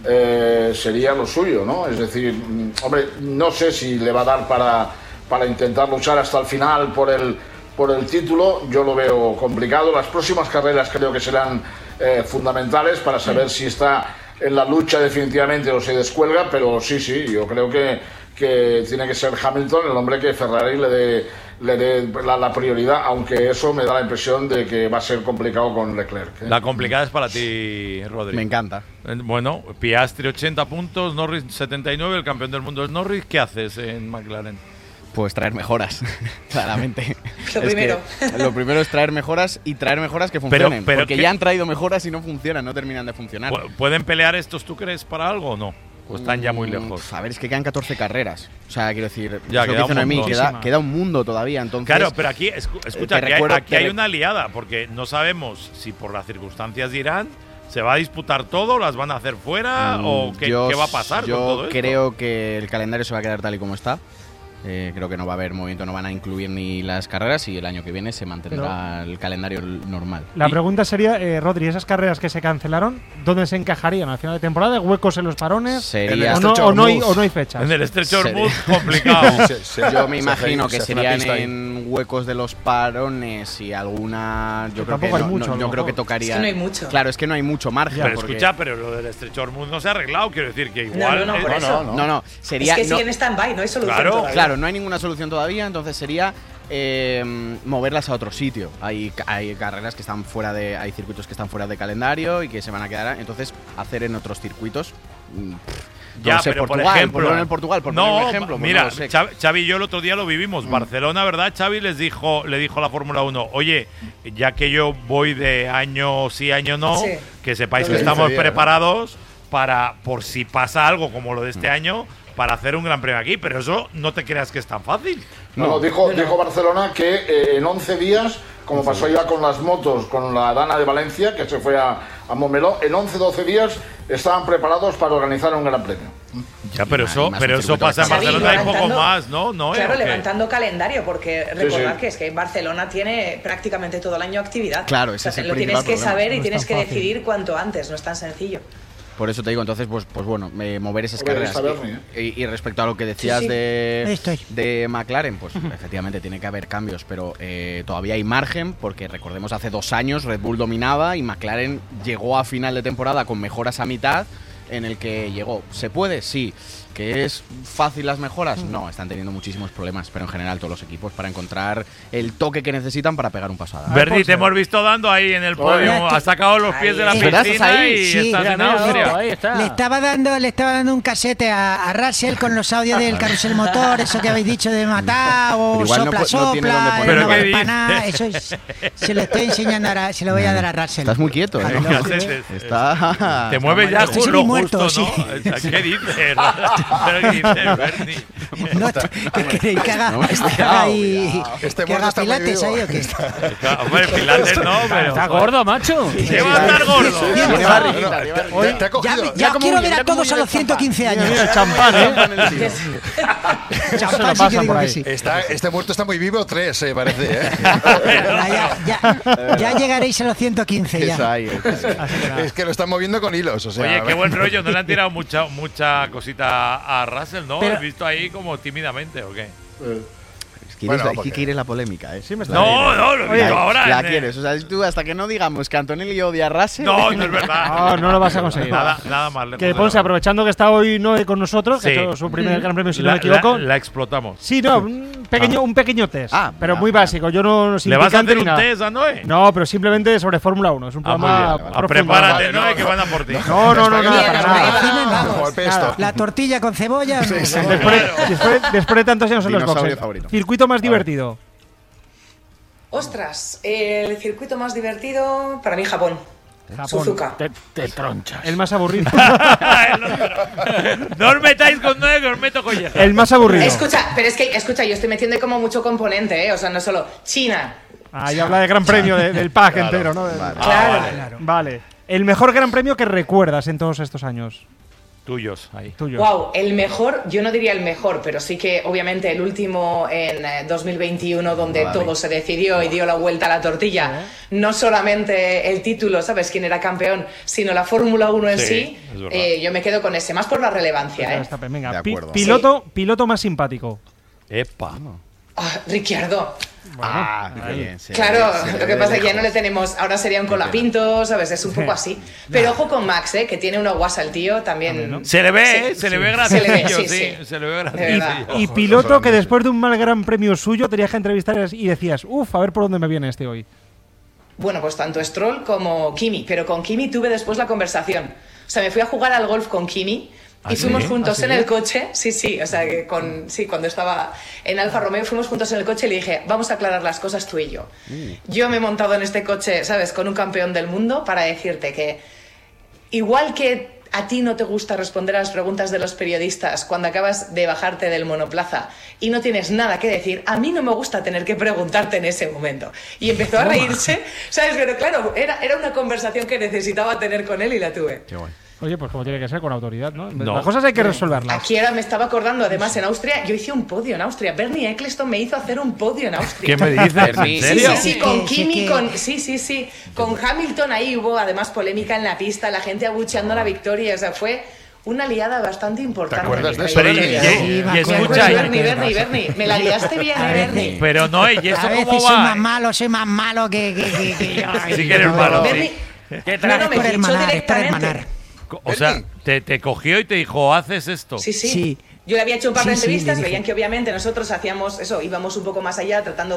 sería lo suyo, ¿no? Es decir, hombre, no sé si le va a dar para intentar luchar hasta el final por el título. Yo lo veo complicado. Las próximas carreras creo que serán fundamentales para saber si está en la lucha definitivamente o se descuelga, pero sí, yo creo que tiene que ser Hamilton el hombre que Ferrari le dé la prioridad, aunque eso me da la impresión de que va a ser complicado con Leclerc. La complicada es para ti, Rodri. Me encanta. Bueno, Piastri 80 puntos, Norris 79, el campeón del mundo es Norris. ¿Qué haces en McLaren? Pues traer mejoras, claramente. Lo primero es traer mejoras y traer mejoras que funcionen. Porque ya han traído mejoras y no funcionan, no terminan de funcionar. ¿Pueden pelear estos, tú crees, para algo o no? ¿O están ya muy lejos? A ver, es que quedan 14 carreras. O sea, quiero decir, ya, queda un mundo todavía. Entonces, claro, pero aquí, escucha, aquí hay una liada, porque no sabemos si por las circunstancias dirán ¿se va a disputar todo? ¿Las van a hacer fuera? ¿O qué va a pasar con todo esto? Yo creo que el calendario se va a quedar tal y como está. Creo que no va a haber movimiento, no van a incluir ni las carreras y el año que viene se mantendrá el calendario normal. La pregunta sería, Rodri, esas carreras que se cancelaron, ¿dónde se encajarían? ¿Al final de temporada? ¿Huecos en los parones? ¿O no hay fechas? En el estrecho Hormuz, complicado. Yo me imagino que serían en huecos de los parones y alguna... Yo creo que hay mucho, yo creo que tocaría... Es que no hay mucho. Claro, es que no hay mucho margen. Pero escucha, pero lo del estrecho Hormuz no se ha arreglado, quiero decir que igual... No, sería... Es que sigue en stand-by, no hay solución Claro, no hay ninguna solución todavía, entonces sería moverlas a otro sitio. Hay carreras que están fuera de... Hay circuitos que están fuera de calendario y que se van a quedar... Entonces, hacer en otros circuitos... Ya, no sé, pero Portugal, por ejemplo, en Portugal, por poner un ejemplo. Mira, no sé. Xavi y yo el otro día lo vivimos. Barcelona, ¿verdad? Xavi le dijo a la Fórmula 1, oye, ya que yo voy de año sí, año no, que sepáis que estamos preparados para, por si pasa algo como lo de este año, para hacer un gran premio aquí. Pero eso no te creas que es tan fácil. Dijo Barcelona que en 11 días, como pasó ya con las motos, con la Dana de Valencia, que se fue a Montmeló, en 11-12 días estaban preparados para organizar un gran premio. Ya, pero eso pasa en Barcelona, hay poco más, ¿no? Claro, levantando calendario, porque recordad que es que Barcelona tiene prácticamente todo el año actividad. Claro, ese es el lo tienes que problema. saber y tienes que decidir cuanto antes, no es tan sencillo. Por eso te digo, entonces, pues bueno, mover esas carreras. Y respecto a lo que decías de McLaren, pues efectivamente tiene que haber cambios, pero todavía hay margen, porque recordemos hace 2 años Red Bull dominaba y McLaren llegó a final de temporada con mejoras a mitad, en el que llegó. ¿Se puede? Sí. ¿Que es fácil las mejoras? No, están teniendo muchísimos problemas, pero en general todos los equipos para encontrar el toque que necesitan para pegar un paso. Bernie, te hemos visto dando ahí en el podio, has sacado los pies de la piscina y estás en Austria. Le estaba dando un casete a Russell con los audios del carrusel motor, eso que habéis dicho de matar, o sopla, pero no vale para nada, eso se lo estoy enseñando ahora, se lo voy a dar a Russell. Estás muy quieto, Te mueves ya justo, muerto, sí. ¿no? ¿Qué dices? ¿Qué dices, Bernie? Que haga ahí. Que haga pilates ahí o qué. Hombre, pilates no, pero. Está gordo, macho. ¿Qué va a estar gordo? Ya quiero ver a todos a los 115 años. Mira, champán, ¿eh? Champán, sí que digo que sí. Este muerto está muy vivo, 3, parece. Ya llegaréis a los 115 ya. Es que lo están moviendo con hilos. O sea, oye, qué buen rollo. ¿No le han tirado mucha cosita a Russell, no? ¿Has visto ahí como tímidamente o qué? Quieres la polémica, ¿eh? Sí, no, lo digo ahora. La quieres. O sea, tú hasta que no digamos que Antonelli odia a Russell. No es verdad. No lo vas a conseguir. Nada más. Que Ponce, aprovechando que está hoy Noé con nosotros, que ha hecho su primer Gran Premio, si no me equivoco. La explotamos. Sí, no, un pequeño test. Pero muy básico. Yo no. ¿Le vas a hacer un test a Noé? No, pero simplemente sobre Fórmula 1. Es un programa. Prepárate, Noé, que van a por ti. No, para nada. La tortilla con cebolla. Después de tantos años en los boxes. Circuito más divertido. Ostras, el circuito más divertido para mí Japón. Suzuka. Te tronchas. El más aburrido. No os metáis con Noé, que os meto con Yeja. El más aburrido. Escucha, yo estoy metiendo como mucho componente, o sea, no solo China. Ahí habla de Gran Premio del pack entero, ¿no? Claro. Vale. El mejor Gran Premio que recuerdas en todos estos años. Tuyos, ahí. Wow, el mejor, yo no diría el mejor, pero sí que obviamente el último en 2021 donde todo se decidió y dio la vuelta a la tortilla. No solamente el título, ¿sabes? Quién era campeón, sino la Fórmula 1 en sí. Yo me quedo con ese, más por la relevancia. Venga, piloto más simpático. Epa. Ricciardo. Bien, claro, lo que pasa es que ya no le tenemos. Ahora sería un colapinto, ¿sabes? Es un poco así. Pero ojo con Max, que tiene una guasa el tío también. Se le ve, se le ve gracioso. Se le ve gracioso. Y piloto que después de un mal Gran Premio suyo tenías que entrevistar y decías, a ver por dónde me viene este hoy. Bueno, pues tanto Stroll como Kimi. Pero con Kimi tuve después la conversación. O sea, me fui a jugar al golf con Kimi. Y fuimos juntos en el coche, o sea, que cuando estaba en Alfa Romeo fuimos juntos en el coche y le dije, vamos a aclarar las cosas tú y yo. Yo me he montado en este coche, ¿sabes?, con un campeón del mundo para decirte que igual que a ti no te gusta responder a las preguntas de los periodistas cuando acabas de bajarte del monoplaza y no tienes nada que decir, a mí no me gusta tener que preguntarte en ese momento. Y empezó a reírse, ¿sabes? Pero claro, era una conversación que necesitaba tener con él y la tuve. Qué bueno. Oye, pues como tiene que ser, con autoridad, ¿no? Las cosas hay que resolverlas. Aquí ahora me estaba acordando, además en Austria, yo hice un podio en Austria. Bernie Eccleston me hizo hacer un podio en Austria. ¿Qué me dices? ¿En serio? Sí, con Kimi, con Hamilton ahí hubo además polémica en la pista, la gente abucheando la victoria, o sea, fue una liada bastante importante. ¿Te acuerdas de eso? Y escucha, Bernie, me la liaste bien, Bernie. Pero no, ¿y eso cómo va? Soy más malo que yo. Sí que eres malo. Bernie, no, me fichó directamente. O sea, te cogió y te dijo, ¿haces esto? Sí. Yo le había hecho un par de entrevistas, veían que obviamente nosotros hacíamos eso, íbamos un poco más allá, tratando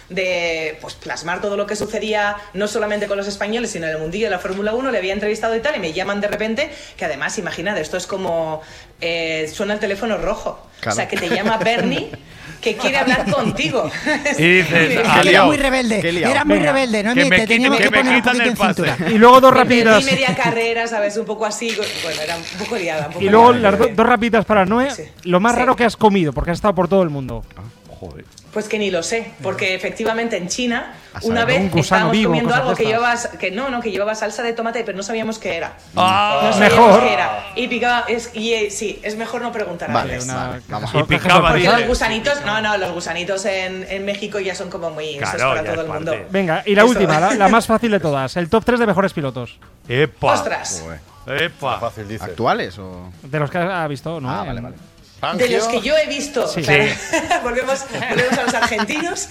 de pues, plasmar todo lo que sucedía, no solamente con los españoles, sino en el mundillo de la Fórmula 1, le había entrevistado y tal, y me llaman de repente, que además, imagínate, esto es como, suena el teléfono rojo, claro. O sea, que te llama Bernie, que quiere hablar contigo. Y dices, era muy rebelde, ¿no? Te teníamos que poner un poquito en cintura. Y luego dos rapiditas. Y media carrera, ¿sabes? Un poco así, bueno, era un poco liada. Y luego las dos rapiditas para Noé. Lo más raro que has comido, porque has estado por todo el mundo. Joder. Pues que ni lo sé, porque efectivamente en China una un vez gusano estábamos vivo, comiendo cosas algo de que estas. llevaba salsa de tomate, pero no sabíamos qué era. No sabíamos mejor. qué era. Y picaba, sí, es mejor no preguntar antes. Y picaba, Porque dice. los gusanitos, los gusanitos en México ya son como muy, eso es Claro, para ya todo es el parte. mundo. Venga, y la Eso. última, la más fácil de todas. El top 3 de mejores pilotos. ¡Epa! Ostras. ¡Epa! Fácil, dice. ¿Actuales o...? De los que ha visto, ¿no? Vale. De los que yo he visto. Sí. Claro. volvemos a los argentinos.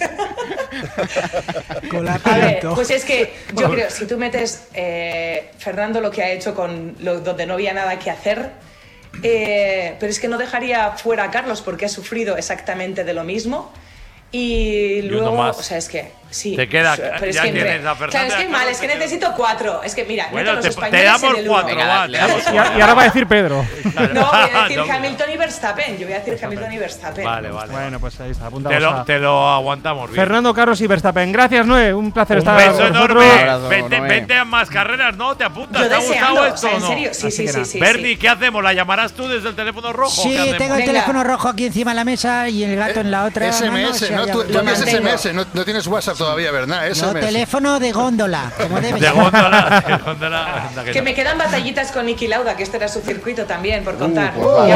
Colapso. A ver, pues es que yo creo, si tú metes Fernando lo que ha hecho donde no había nada que hacer, pero es que no dejaría fuera a Carlos porque ha sufrido exactamente de lo mismo. Y luego, más. o sea, es que sí. Te queda, pero es ya que tienes a Fernando. claro, es que mal, es que necesito 4. Es que mira, Bueno, meto a los te españoles damos en el 4, uno. va. Y ahora va a decir Pedro. No, voy a decir No. Hamilton y Verstappen. Yo voy a decir Hamilton y Verstappen. Vale. Bueno, pues ahí está, apuntamos Te lo aguantamos bien. Fernando, Carlos y Verstappen. Gracias, Noé. Un placer Un estar beso con enorme. vosotros. Vente a más carreras, ¿no? ¿Te apuntas? Yo ¿Te ha deseando, gustado o esto sea, o en no? serio, sí. Bernie, ¿qué hacemos? ¿La llamarás tú desde el teléfono rojo? Sí, ¿Qué hacemos? tengo el Venga. teléfono rojo aquí encima de la mesa y el gato en la otra mano, o SMS, sea, ¿no? ya- Tú Lo envías mantengo. SMS, no tienes WhatsApp todavía, ¿verdad? No, SMS. teléfono de góndola, como debe De ser. góndola, de góndola. Anda, Que me quedan batallitas con Niki Lauda, que este era su circuito también, por contar.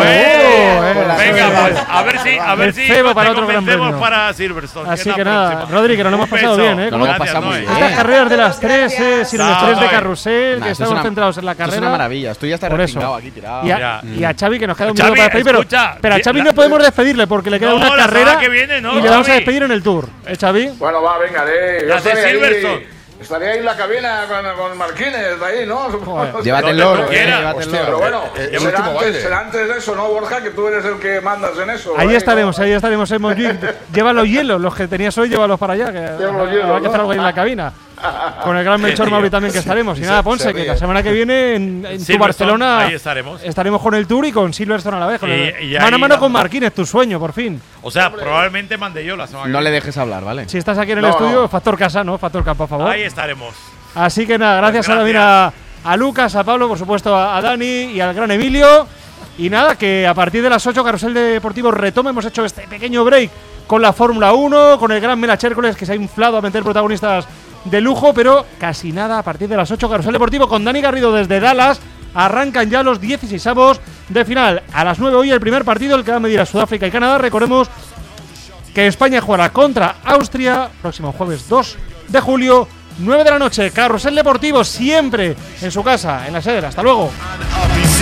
Venga, pues a ver El si cebo para te otro gran convencemos premio. para Silverstone. Así es que la nada, próxima. Rodri, que nos lo hemos Un pasado beso. bien, ¿eh? Nos lo hemos Gracias, pasado muy Noé. bien. Estas carreras de las tres, Gracias. sin los tres de Ay. carrusel, Nah, que esto estamos es una- centrados en la Esto carrera. es una maravilla. Estoy ya está Por eso. respingado aquí tirado. Y a Xavi, que nos queda un Xavi, minuto para despedir, escucha, pero a Xavi la- no podemos despedirle porque le queda No, una la carrera semana que viene, no, y le vamos a Xavi. despedir en el Tour. Xavi? Bueno, va, venga, yo Las de estaré Silverstone. ahí, estaría ahí en la cabina con Marquines, ahí, ¿no? Llévate el Donde loro, tú quieras. llévate el Hostia, loro. Pero bueno, el último baile. será antes de eso, ¿no, Borja? Que tú eres el que mandas en eso. Ahí ¿eh? estaremos, Lleva los hielos, los que tenías hoy, llévalos para allá, que Lleva los hielos, habrá que hacer ¿no? algo ahí en la cabina. Con el gran Melchor Mauri también que estaremos. Y nada, Ponce, que la semana que viene en tu Silverstone, Barcelona ahí estaremos. con el Tour y con Silverstone a la vez. Con Y mano a ahí mano con damos. Marquines, tu sueño, por fin. O sea, probablemente mande yo la semana que No le viene. dejes hablar, ¿vale? Si estás aquí en el No, estudio, no. factor casa, ¿no? Factor campo, por favor. Ahí estaremos. Así que nada, gracias, Pues también a Lucas, a Pablo, por supuesto a Dani y al gran Emilio. Y nada, que a partir de las 8 Carrusel Deportivo retoma. Hemos hecho este pequeño break con la Fórmula 1, con el gran Mela Chércoles, que se ha inflado a meter protagonistas de lujo, pero casi nada a partir de las 8 Carrusel Deportivo con Dani Garrido desde Dallas. Arrancan ya los 16avos de final. A las 9 hoy el primer partido, el que va a medir a Sudáfrica y Canadá. Recordemos que España jugará contra Austria próximo jueves 2 de julio, 9 de la noche. Carrusel Deportivo siempre en su casa, en la sede. Hasta luego.